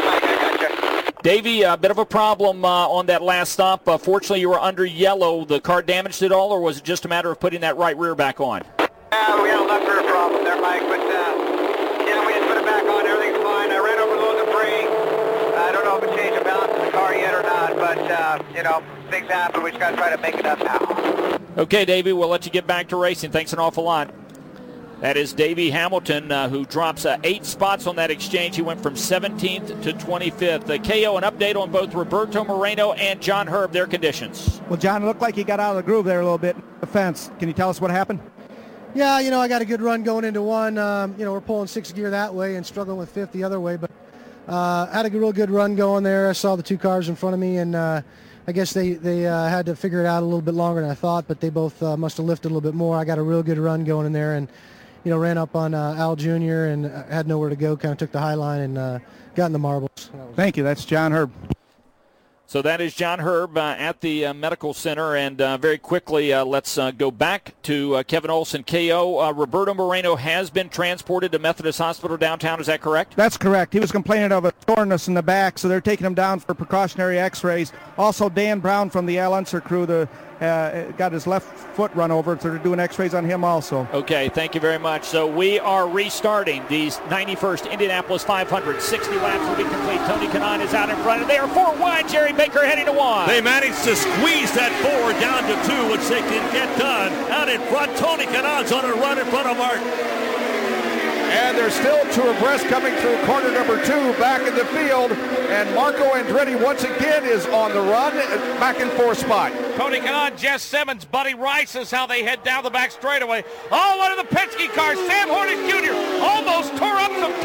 Davey, a bit of a problem on that last stop. Fortunately, you were under yellow. The car damaged it all, or was it just a matter of putting that right rear back on? Yeah, we had a left rear problem there, Mike, but we just put it back on. Everything's fine. I ran over a little debris. I don't know if it changed the balance of the car yet or not, but, things happen. We just got to try to make it up now. Okay, Davey, we'll let you get back to racing. Thanks an awful lot. That is Davey Hamilton, who drops 8 spots on that exchange. He went from 17th to 25th. KO, an update on both Roberto Moreno and John Herb, their conditions. Well, John, it looked like he got out of the groove there a little bit. The fence. Can you tell us what happened? Yeah, I got a good run going into one. We're pulling 6th gear that way and struggling with 5th the other way. But had a real good run going there. I saw the 2 cars in front of me, and I guess they had to figure it out a little bit longer than I thought, but they both must have lifted a little bit more. I got a real good run going in there, and ran up on Al Jr. and had nowhere to go, kind of took the high line and got in the marbles. Thank you. That's John Herb. So that is John Herb at the medical center. And very quickly, let's go back to Kevin Olson. KO, Roberto Moreno has been transported to Methodist Hospital downtown. Is that correct? That's correct. He was complaining of a soreness in the back, so they're taking him down for precautionary x-rays. Also, Dan Brown from the Al Unser crew, got his left foot run over, so they're doing x-rays on him also. Okay, thank you very much. So we are restarting these 91st Indianapolis 500. 60 laps will be complete. Tony Kanaan is out in front, and they are 4 wide. Jerry Baker heading to 1. They managed to squeeze that 4 down to 2, which they can get done. Out in front, Tony Kanaan's on a run in front of Mark. And there's still 2 abreast coming through corner number 2 back in the field. And Marco Andretti once again is on the run, back in 4th spot. Tony Kanaan, Jeff Simmons, Buddy Rice is how they head down the back straightaway. Oh, one of the Penske cars, Sam Hornish Jr. almost tore up some turf about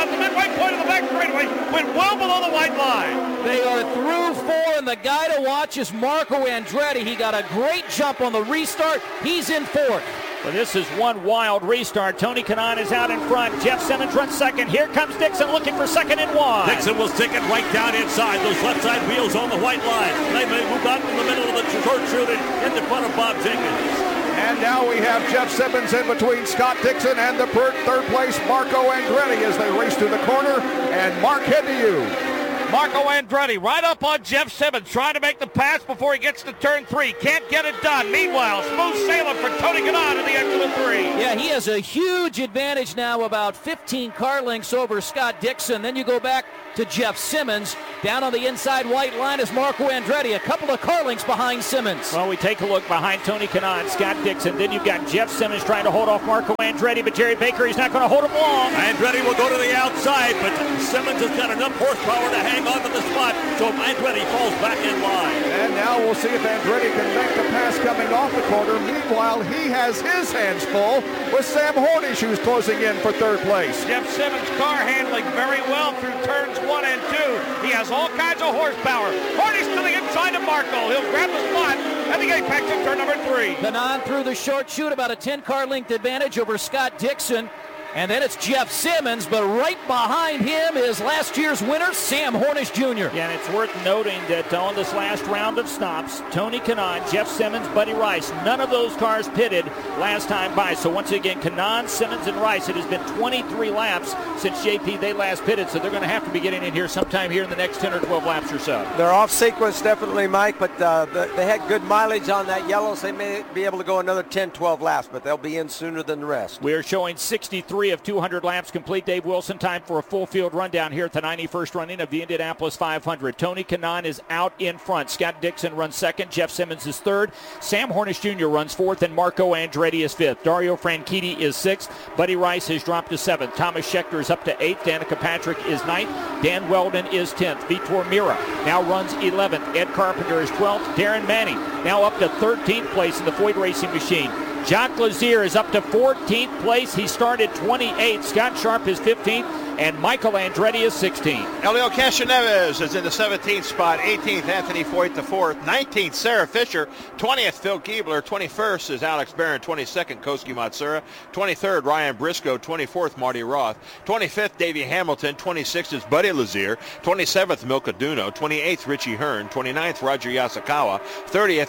off the midway point of the back straightaway, went well below the white line. They are through 4, and the guy to watch is Marco Andretti. He got a great jump on the restart. He's in 4th. Well, this is one wild restart. Tony Kanaan is out in front. Jeff Simmons runs second. Here comes Dixon looking for second and 1. Dixon will stick it right down inside. Those left side wheels on the white line. They may move out in the middle of the short shooting in the front of Bob Jenkins. And now we have Jeff Simmons in between Scott Dixon and the third place Marco Andretti as they race through the corner. And Mark, head to you. Marco Andretti right up on Jeff Simmons, trying to make the pass before he gets to turn 3. Can't get it done. Meanwhile, smooth sailing for Tony Kanaan at the edge of the 3. Yeah, he has a huge advantage now, about 15 car lengths over Scott Dixon. Then you go back to Jeff Simmons. Down on the inside white line is Marco Andretti, a couple of car lengths behind Simmons. Well, we take a look behind Tony Kanaan, Scott Dixon. Then you've got Jeff Simmons trying to hold off Marco Andretti, but Jerry Baker, he's not going to hold him long. Andretti will go to the outside, but Simmons has got enough horsepower to hang on to the spot, so Andretti falls back in line. And now we'll see if Andretti can make the pass coming off the corner. Meanwhile, he has his hands full with Sam Hornish, who's closing in for third place. Jeff Simmons' car handling very well through turns 1 and 2. He has all kinds of horsepower. Hornish to the inside of Marco. He'll grab the spot at the apex of turn number 3. Kanaan through the short chute, about a 10 car length advantage over Scott Dixon. And then it's Jeff Simmons, but right behind him is last year's winner, Sam Hornish Jr. Yeah, and it's worth noting that on this last round of stops, Tony Kanaan, Jeff Simmons, Buddy Rice, none of those cars pitted last time by. So once again, Kanaan, Simmons, and Rice, it has been 23 laps since JP they last pitted, so they're going to have to be getting in here sometime here in the next 10 or 12 laps or so. They're off sequence, definitely, Mike, but they had good mileage on that yellow, so they may be able to go another 10, 12 laps, but they'll be in sooner than the rest. We are showing 63 of 200 laps complete. Dave Wilson, time for a full field rundown here at the 91st running of the Indianapolis 500. Tony Kanaan is out in front. Scott Dixon runs second. Jeff Simmons is third. Sam Hornish Jr. runs fourth, and Marco Andretti is fifth. Dario Franchitti is sixth. Buddy Rice has dropped to seventh. Thomas Scheckter is up to eighth. Danica Patrick is ninth. Dan Weldon is 10th. Vitor Mira now runs 11th. Ed Carpenter is 12th. Darren Manning now up to 13th place in the Foyt Racing Machine. Jacques Lazier is up to 14th place. He started 28th. Scott Sharp is 15th. And Michael Andretti is 16th. Elio Castroneves is in the 17th spot. 18th, Anthony Foyt the 4th. 19th, Sarah Fisher. 20th, Phil Keebler. 21st is Alex Barron. 22nd, Koski Matsura. 23rd, Ryan Briscoe. 24th, Marty Roth. 25th, Davey Hamilton. 26th is Buddy Lazier. 27th, Milka Duno. 28th, Richie Hearn. 29th, Roger Yasukawa. 30th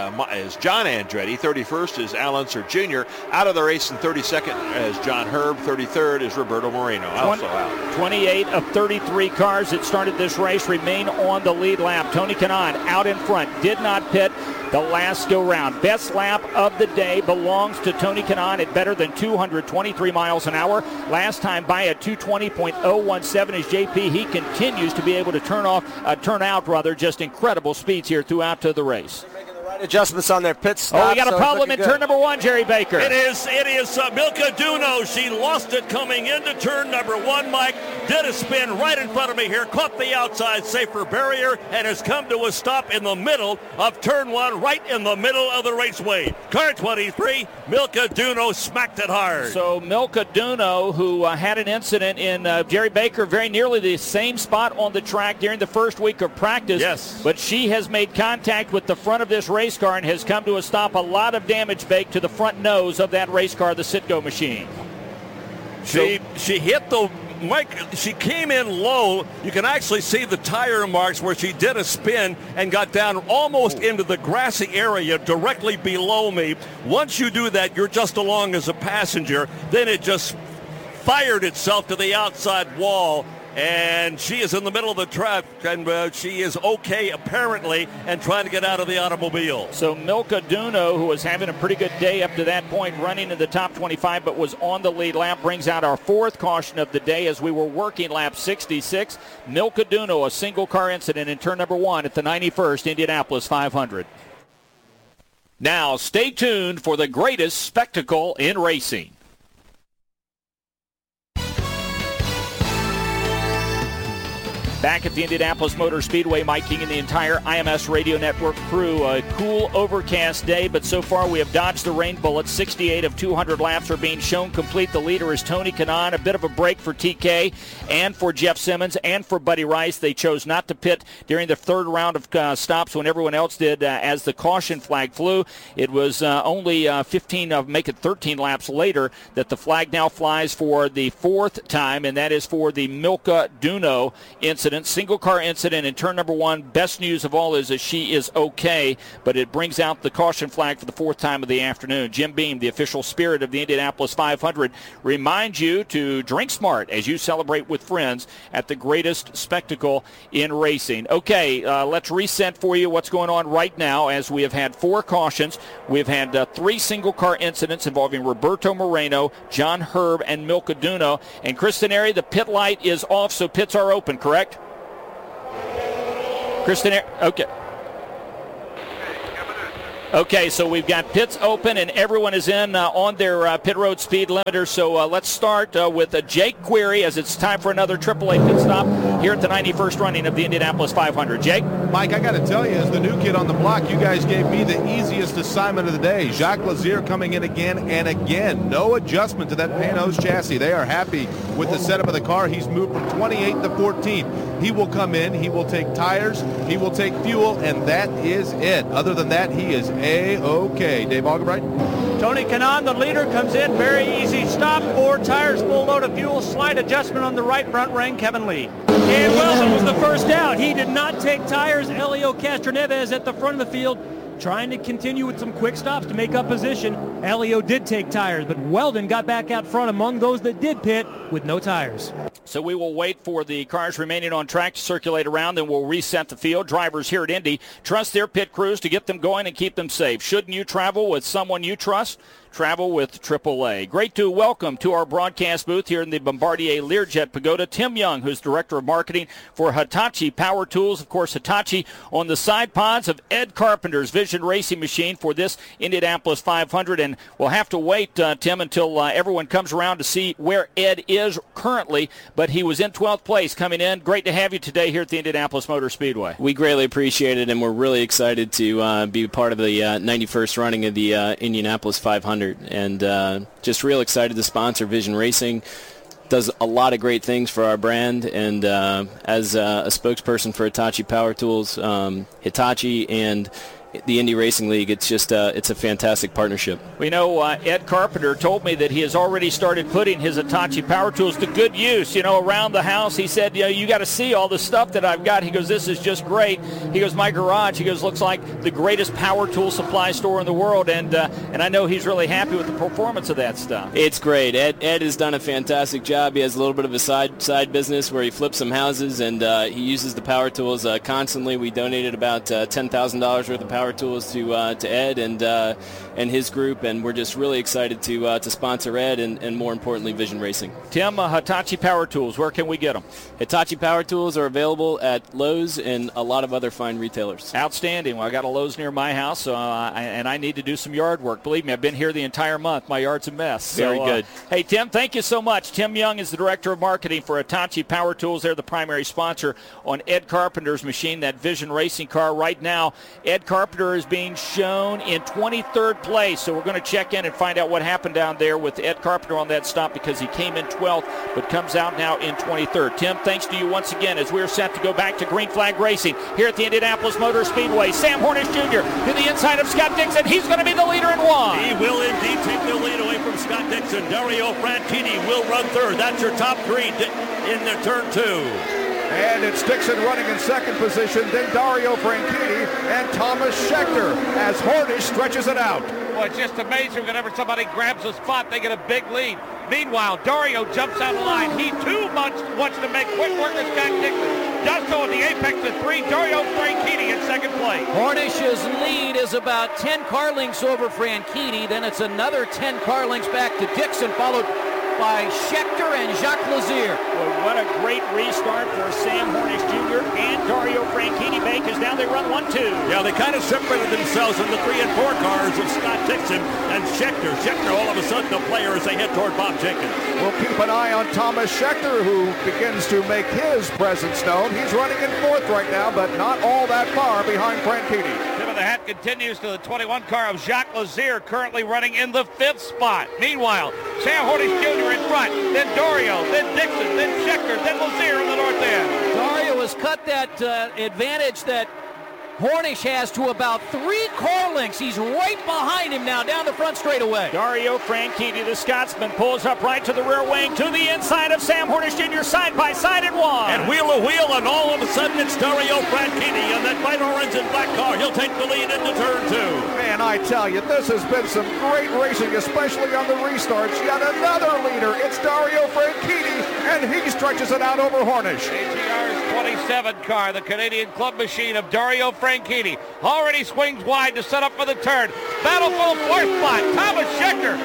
is John Andretti. 31st is Al Unser Jr. Out of the race in 32nd is John Herb. 33rd is Roberto Moreno. Also out. 28 of 33 cars that started this race remain on the lead lap. Tony Kanaan out in front, did not pit the last go round. Best lap of the day belongs to Tony Kanaan at better than 223 miles an hour. Last time by at 220.017 is JP. He continues to be able to turn out just incredible speeds here throughout the race. Adjustments on their pit stop. Oh, we got a problem in turn number one, Jerry Baker. It is Milka Duno. She lost it coming into turn number one, Mike. Did a spin right in front of me here, caught the outside safer barrier, and has come to a stop in the middle of turn one, right in the middle of the raceway. Car 23, Milka Duno smacked it hard. So Milka Duno, who had an incident in Jerry Baker, very nearly the same spot on the track during the first week of practice. Yes. But she has made contact with the front of this race car and has come to a stop. A lot of damage baked to the front nose of that race car, the Citgo machine. She hit the Mike. She came in low. You can actually see the tire marks where she did a spin and got down almost into the grassy area directly below me. Once you do that, you're just along as a passenger. Then it just fired itself to the outside wall. And she is in the middle of the track, and she is okay, apparently, and trying to get out of the automobile. So Milka Duno, who was having a pretty good day up to that point, running in the top 25, but was on the lead lap, brings out our fourth caution of the day as we were working lap 66. Milka Duno, a single-car incident in turn number one at the 91st Indianapolis 500. Now, stay tuned for the greatest spectacle in racing. back at the Indianapolis Motor Speedway. Mike King and the entire IMS Radio Network crew. A cool, overcast day, but so far we have dodged the rain bullets. 68 of 200 laps are being shown complete. The leader is Tony Kanaan. A bit of a break for TK and for Jeff Simmons and for Buddy Rice. They chose not to pit during the third round of stops when everyone else did as the caution flag flew. It was only 13 laps later that the flag now flies for the fourth time, and that is for the Milka Duno incident. Single car incident in turn number 1. Best news of all is that she is okay, but it brings out the caution flag for the fourth time of the afternoon. Jim Beam, the official spirit of the Indianapolis 500, reminds you to drink smart as you celebrate with friends at the greatest spectacle in racing. Okay, let's reset for you what's going on right now as we have had 4 cautions. We've had 3 single car incidents involving Roberto Moreno, John Herb, and Milka Duno. And Chris Denari, the pit light is off, so pits are open, correct? Kristen, okay. Okay, so we've got pits open and everyone is in on their pit road speed limiter. So let's start with Jake Query as it's time for another AAA pit stop here at the 91st running of the Indianapolis 500. Jake? Mike, I got to tell you, as the new kid on the block, you guys gave me the easiest assignment of the day. Jacques Lazier coming in again and again. No adjustment to that Panos chassis. They are happy with the setup of the car. He's moved from 28th to 14th. He will come in, he will take tires, he will take fuel, and that is it. Other than that, he is A-OK. Dave Algebright? Tony Kanaan, the leader, comes in. Very easy stop. 4 tires, full load of fuel. Slight adjustment on the right front ring. Kevin Lee. And Weldon was the first out. He did not take tires. Elio Castroneves at the front of the field trying to continue with some quick stops to make up position. Elio did take tires, but Weldon got back out front among those that did pit with no tires. So we will wait for the cars remaining on track to circulate around, then we'll reset the field. Drivers here at Indy trust their pit crews to get them going and keep them safe. Shouldn't you travel with someone you trust? Travel with AAA. Great to welcome to our broadcast booth here in the Bombardier Learjet Pagoda, Tim Young, who's Director of Marketing for Hitachi Power Tools. Of course, Hitachi on the side pods of Ed Carpenter's Vision Racing machine for this Indianapolis 500. And we'll have to wait, Tim, until everyone comes around to see where Ed is currently. But he was in 12th place coming in. Great to have you today here at the Indianapolis Motor Speedway. We greatly appreciate it, and we're really excited to be part of the 91st running of the Indianapolis 500. And just real excited to sponsor Vision Racing. Does a lot of great things for our brand, and as a spokesperson for Hitachi Power Tools, Hitachi and the Indy Racing League, it's just it's a fantastic partnership. We know Ed Carpenter told me that he has already started putting his Hitachi Power Tools to good use, around the house. He said, you got to see all the stuff that I've got. He goes, this is just great. He goes, my garage, he goes, looks like the greatest power tool supply store in the world, and I know he's really happy with the performance of that stuff. It's great. Ed has done a fantastic job. He has a little bit of a side business where he flips some houses, and he uses the power tools constantly. We donated about $10,000 worth of power tools to Ed and his group, and we're just really excited to sponsor Ed and more importantly Vision Racing. Tim, Hitachi Power Tools, where can we get them? Hitachi Power Tools are available at Lowe's and a lot of other fine retailers. Outstanding. Well, I got a Lowe's near my house, and I need to do some yard work. Believe me, I've been here the entire month. My yard's a mess. Very good. Hey, Tim, thank you so much. Tim Young is the Director of Marketing for Hitachi Power Tools. They're the primary sponsor on Ed Carpenter's machine, that Vision Racing car. Right now, Ed Carpenter is being shown in 23rd place, so we're going to check in and find out what happened down there with Ed Carpenter on that stop, because he came in 12th but comes out now in 23rd. Tim, thanks to you once again as we're set to go back to green flag racing here at the Indianapolis Motor Speedway. Sam Hornish Jr. to the inside of Scott Dixon. He's going to be the leader in one. He will indeed take the lead away from Scott Dixon. Dario Franchitti will run third. That's your top three in the turn 2. And it's Dixon running in second position, then Dario Franchitti and Thomas Schechter as Hornish stretches it out. Well, it's just amazing whenever somebody grabs a spot, they get a big lead. Meanwhile, Dario jumps out of line. He too wants to make quick work of Scott Dixon. Does so at the apex of 3. Dario Franchitti in second place. Hornish's lead is about 10 car lengths over Franchitti. Then it's another 10 car lengths back to Dixon, followed by Scheckter and Jacques Lazier. Well, what a great restart for Sam Hornish Jr. and Dario Franchitti, because now they run 1-2. Yeah, they kind of separated themselves in the 3 and 4 cars of Scott Dixon and Scheckter. Scheckter all of a sudden a player as they head toward Bob Jenkins. We'll keep an eye on Thomas Scheckter, who begins to make his presence known. He's running in 4th right now, but not all that far behind Franchitti. Tip of the hat continues to the 21 car of Jacques Lazier, currently running in the 5th spot. Meanwhile, Sam Hornish Jr. in front, then Dario, then Dixon, then Scheckter, then Lazier in the north end. Dario has cut that advantage that Hornish has to about 3 car lengths. He's right behind him now down the front straightaway. Dario Franchitti, the Scotsman, pulls up right to the rear wing, to the inside of Sam Hornish Jr. side by side at 1. And wheel to wheel, and all of a sudden it's Dario Franchitti in that bright orange and black car. He'll take the lead into turn 2. Man, I tell you, this has been some great racing, especially on the restarts. Yet another leader. It's Dario Franchitti, and he stretches it out over Hornish. ATR's 27 car, the Canadian club machine of Dario Franchitti, already swings wide to set up for the turn. Battleful 4th spot. Thomas Scheckter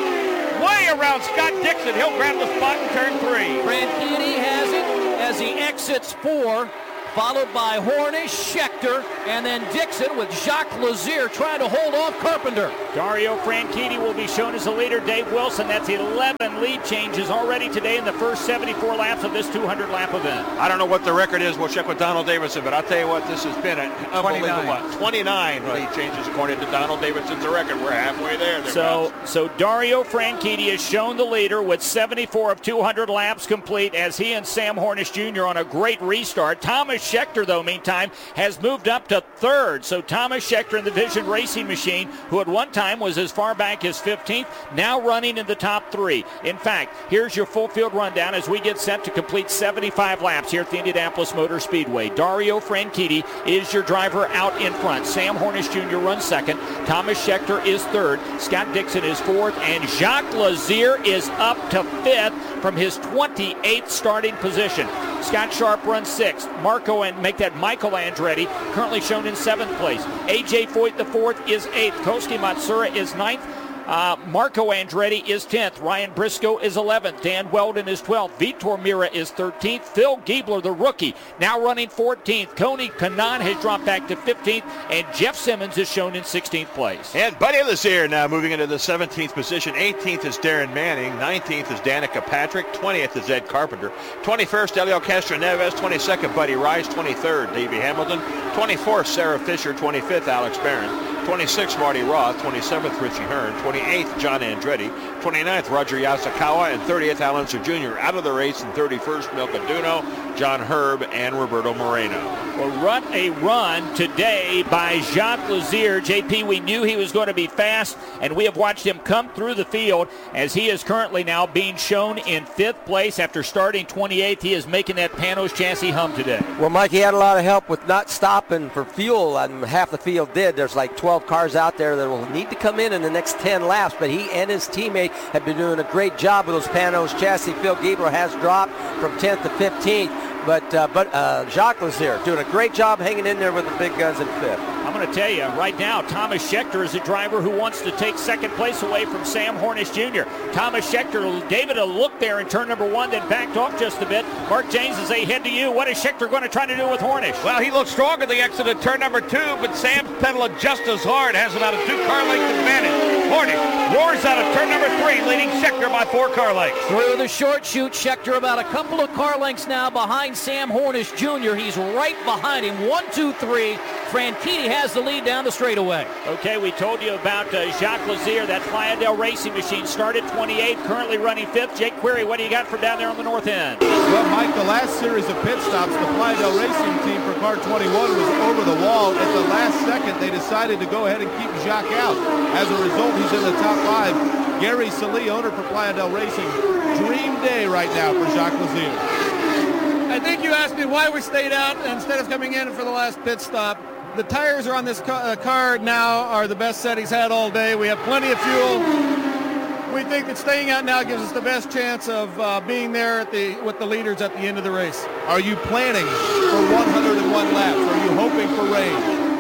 way around Scott Dixon. He'll grab the spot in turn 3. Franchitti has it as he exits 4, followed by Hornish, Scheckter, and then Dixon with Jacques Lazier trying to hold off Carpenter. Dario Franchitti will be shown as the leader. Dave Wilson, that's 11 lead changes already today in the first 74 laps of this 200-lap event. I don't know what the record is. We'll check with Donald Davidson, but I'll tell you what, this has been an unbelievable 29 lead changes according to Donald Davidson's record. We're halfway there. So Dario Franchitti is shown the leader with 74 of 200 laps complete as he and Sam Hornish Jr. on a great restart. Thomas Scheckter, though, meantime, has moved up to 3rd. So Thomas Scheckter in the Vision Racing Machine, who at one time was as far back as 15th, now running in the top 3. In fact, here's your full field rundown as we get set to complete 75 laps here at the Indianapolis Motor Speedway. Dario Franchitti is your driver out in front. Sam Hornish Jr. runs 2nd. Thomas Scheckter is 3rd. Scott Dixon is 4th. And Jacques Lazier is up to 5th from his 28th starting position. Scott Sharp runs 6th. Michael Andretti, currently shown in 7th place. A.J. Foyt, the 4th, is 8th. Koski Matsura is 9th. Marco Andretti is 10th. Ryan Briscoe is 11th. Dan Weldon is 12th. Vitor Mira is 13th. Phil Giebler, the rookie, now running 14th. Tony Kanaan has dropped back to 15th. And Jeff Simmons is shown in 16th place. And Buddy Lazier now moving into the 17th position. 18th is Darren Manning. 19th is Danica Patrick. 20th is Ed Carpenter. 21st, Helio Castroneves. 22nd, Buddy Rice. 23rd, Davey Hamilton. 24th, Sarah Fisher. 25th, Alex Barron. 26th, Marty Roth. 27th, Richie Hearn. 28th, John Andretti. 29th, Roger Yasukawa. And 30th, Alan Jr. Out of the race. And 31st, Milka Duno, John Herb, and Roberto Moreno. Well, a run today by Jacques Lazier. JP, we knew he was going to be fast, and we have watched him come through the field as he is currently now being shown in 5th place after starting 28th. He is making that Panos chassis hum today. Well, Mike, he had a lot of help with not stopping for fuel, and half the field did. There's like 12 cars out there that will need to come in the next 10 laps, but he and his teammate have been doing a great job with those Panos chassis. Phil Giebler has dropped from 10th to 15th. But Jacques Lazier doing a great job hanging in there with the big guns in 5th. I'm going to tell you, right now, Thomas Scheckter is a driver who wants to take 2nd place away from Sam Hornish Jr. Thomas Scheckter gave it a look there in turn number 1, then backed off just a bit. Mark James, as they head to you, what is Scheckter going to try to do with Hornish? Well, he looks strong at the exit of turn number 2, but Sam's pedaling just as hard, has about a 2-car length advantage. Hornish roars out of turn number 3, leading Scheckter by 4 car lengths. Through the short chute, Scheckter about a couple of car lengths now behind Sam Hornish Jr. He's right behind him. 1, 2, 3. Franchitti has the lead down the straightaway. Okay, we told you about Jacques Lazier. That Flyadel Racing Machine started 28th, currently running 5th. Jake Query, what do you got from down there on the north end? Well, Mike, the last series of pit stops, the Flyadel Racing team for car 21 was over the wall. At the last second, they decided to go ahead and keep Jacques out. As a result, he's in the top 5. Gary Salee, owner for Flyadel Racing. Dream day right now for Jacques Lazier. I think you asked me why we stayed out instead of coming in for the last pit stop. The tires are on this car now are the best set he's had all day. We have plenty of fuel. We think that staying out now gives us the best chance of being there with the leaders at the end of the race. Are you planning for 101 laps? Are you hoping for rain?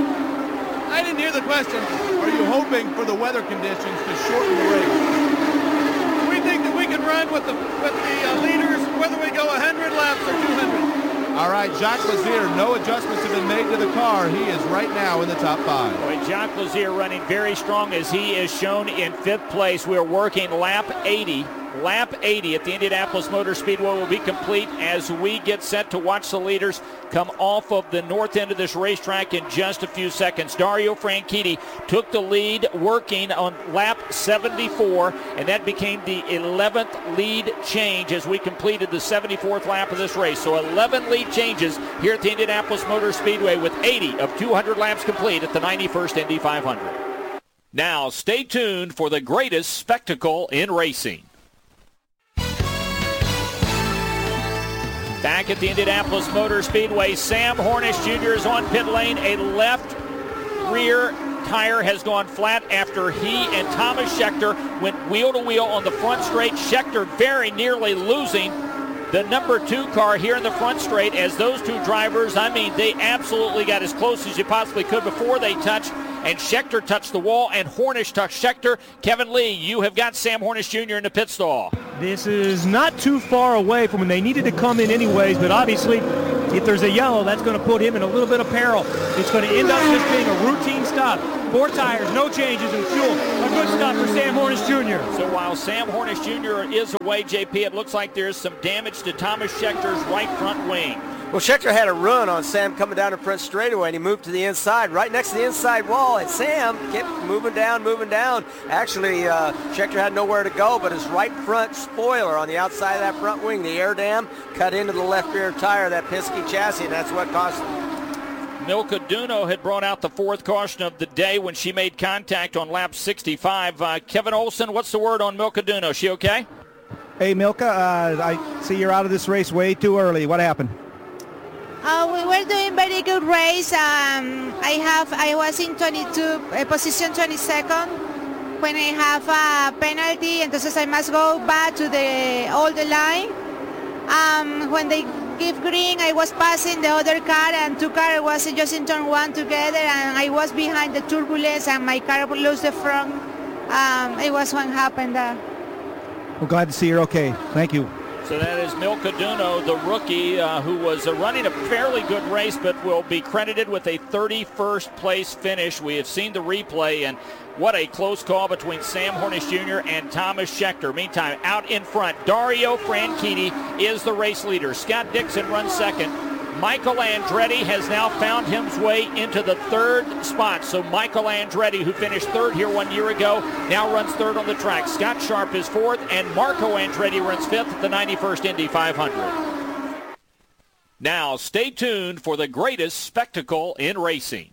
I didn't hear the question. Are you hoping for the weather conditions to shorten the race? We think that we can run on with the leaders, whether we go 100 laps or 200. All right, Jacques Lazier, no adjustments have been made to the car. He is right now in the top 5. Boy, Jacques Lazier running very strong as he is shown in 5th place. We are working lap 80. Lap 80 at the Indianapolis Motor Speedway will be complete as we get set to watch the leaders come off of the north end of this racetrack in just a few seconds. Dario Franchitti took the lead working on lap 74, and that became the 11th lead change as we completed the 74th lap of this race. So 11 lead changes here at the Indianapolis Motor Speedway with 80 of 200 laps complete at the 91st Indy 500. Now stay tuned for the greatest spectacle in racing. Back at the Indianapolis Motor Speedway, Sam Hornish Jr. is on pit lane. A left rear tire has gone flat after he and Thomas Scheckter went wheel to wheel on the front straight. Scheckter very nearly losing the number 2 car here in the front straight as those two drivers, they absolutely got as close as you possibly could before they touched. And Scheckter touched the wall, and Hornish touched Scheckter. Kevin Lee, you have got Sam Hornish Jr. in the pit stall. This is not too far away from when they needed to come in anyways, but obviously if there's a yellow, that's going to put him in a little bit of peril. It's going to end up just being a routine stop. 4 tires, no changes in fuel. A good stop for Sam Hornish Jr. So while Sam Hornish Jr. is away, JP, it looks like there's some damage to Thomas Schecter's right front wing. Well, Scheckter had a run on Sam coming down the front straightaway, and he moved to the inside, right next to the inside wall, and Sam kept moving down. Actually, Scheckter had nowhere to go, but his right front spoiler on the outside of that front wing, the air dam, cut into the left rear tire of that Penske chassis, and that's what cost him. Milka Duno had brought out the 4th caution of the day when she made contact on lap 65. Kevin Olson, what's the word on Milka Duno? She okay? Hey, Milka, I see you're out of this race way too early. What happened? We were doing very good race. I was in position 22nd when I have a penalty, entonces I must go back to the older line. When they give green, I was passing the other car, and 2 cars was just in turn 1 together, and I was behind the turbulence, and my car lost the front. It was what happened. We're glad to see you're okay. Thank you. So that is Milka Duno, the rookie, who was running a fairly good race, but will be credited with a 31st place finish. We have seen the replay, and what a close call between Sam Hornish Jr. and Thomas Scheckter. Meantime, out in front, Dario Franchitti is the race leader. Scott Dixon runs second. Michael Andretti has now found his way into the 3rd spot. So Michael Andretti, who finished 3rd here 1 year ago, now runs 3rd on the track. Scott Sharp is 4th, and Marco Andretti runs 5th at the 91st Indy 500. Now, stay tuned for the greatest spectacle in racing.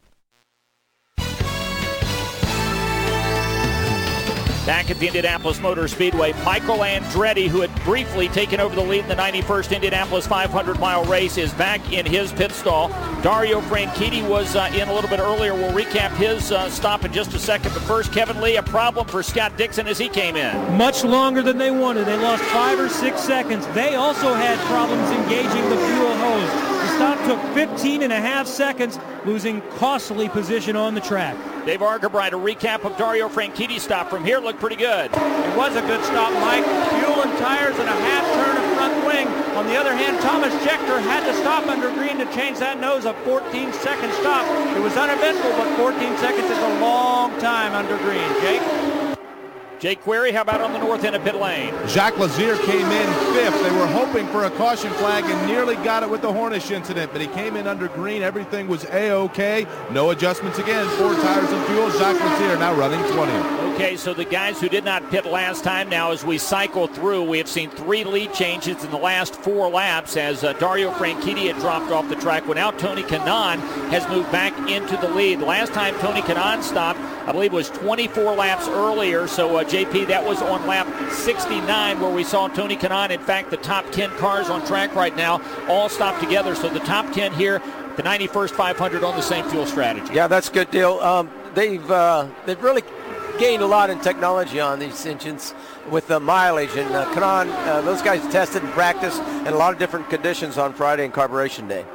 Back at the Indianapolis Motor Speedway, Michael Andretti, who had briefly taken over the lead in the 91st Indianapolis 500-mile race, is back in his pit stall. Dario Franchitti was in a little bit earlier. We'll recap his stop in just a second. But first, Kevin Lee, a problem for Scott Dixon as he came in. Much longer than they wanted. They lost 5 or 6 seconds. They also had problems engaging the fuel hose. The stop took 15 and a half seconds, losing costly position on the track. Dave Argabright, a recap of Dario Franchitti's stop from here looked pretty good. It was a good stop, Mike. Fuel and tires and a half turn of front wing. On the other hand, Thomas Scheckter had to stop under green to change that nose, a 14-second stop. It was uneventful, but 14 seconds is a long time under green. Jake Query, how about on the north end of pit lane? Jacques Lazier came in 5th. They were hoping for a caution flag and nearly got it with the Hornish incident, but he came in under green. Everything was A-OK. No adjustments again. 4 tires and fuel. Jacques Lazier now running 20th. Okay, so the guys who did not pit last time, now as we cycle through, we have seen 3 lead changes in the last 4 laps as Dario Franchitti had dropped off the track. Well, now Tony Kanaan has moved back into the lead. Last time Tony Kanaan stopped, I believe, was 24 laps earlier. So, JP, that was on lap 69 where we saw Tony Kanaan. In fact, the top 10 cars on track right now all stopped together. So the top 10 here, the 91st 500 on the same fuel strategy. Yeah, that's a good deal. They've really gained a lot in technology on these engines with the mileage. And Kanaan, those guys tested and practiced in a lot of different conditions on Friday and carburation day.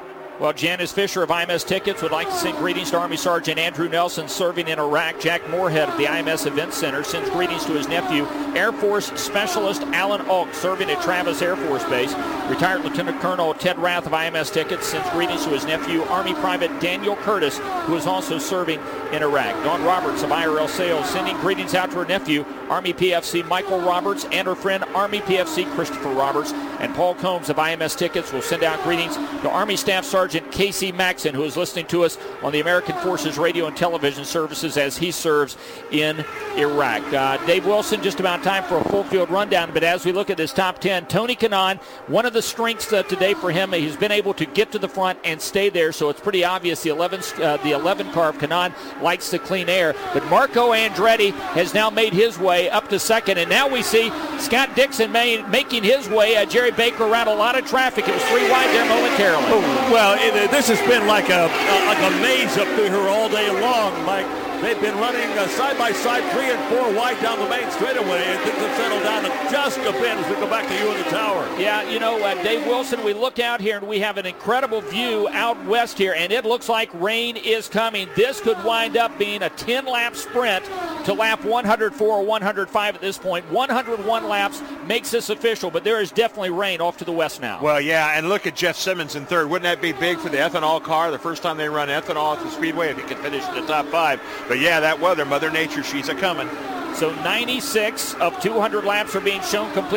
Well, Janice Fisher of IMS Tickets would like to send greetings to Army Sergeant Andrew Nelson serving in Iraq. Jack Moorhead of the IMS Event Center sends greetings to his nephew, Air Force Specialist Alan Oak, serving at Travis Air Force Base. Retired Lieutenant Colonel Ted Rath of IMS Tickets sends greetings to his nephew, Army Private Daniel Curtis, who is also serving in Iraq. Dawn Roberts of IRL Sales sending greetings out to her nephew, Army PFC Michael Roberts, and her friend, Army PFC Christopher Roberts. And Paul Combs of IMS Tickets will send out greetings to Army Staff Sergeant Casey Maxon, who is listening to us on the American Forces radio and television services as he serves in Iraq. Dave Wilson, just about time for a full field rundown, but as we look at this top 10, Tony Kanaan, one of the strengths today for him, he's been able to get to the front and stay there, so it's pretty obvious the 11 car of Kanaan likes the clean air. But Marco Andretti has now made his way up to second, and now we see Scott Dixon making his way. Jerry Baker around a lot of traffic. It was 3 wide there momentarily. Well, this has been like a maze up through here all day long, Mike. They've been running side by side, 3 and 4 wide down the main straightaway, and things have settled down just a bit as we go back to you in the tower. Yeah, you know, Dave Wilson, we look out here and we have an incredible view out west here, and it looks like rain is coming. This could wind up being a 10-lap sprint to lap 104 or 105 at this point. 101 laps makes this official, but there is definitely rain off to the west now. Well, yeah, and look at Jeff Simmons in third. Wouldn't that be big for the ethanol car? The first time they run ethanol at the Speedway, if he could finish in the top 5. But yeah, that weather, Mother Nature, she's a-coming. So 96 of 200 laps are being shown complete.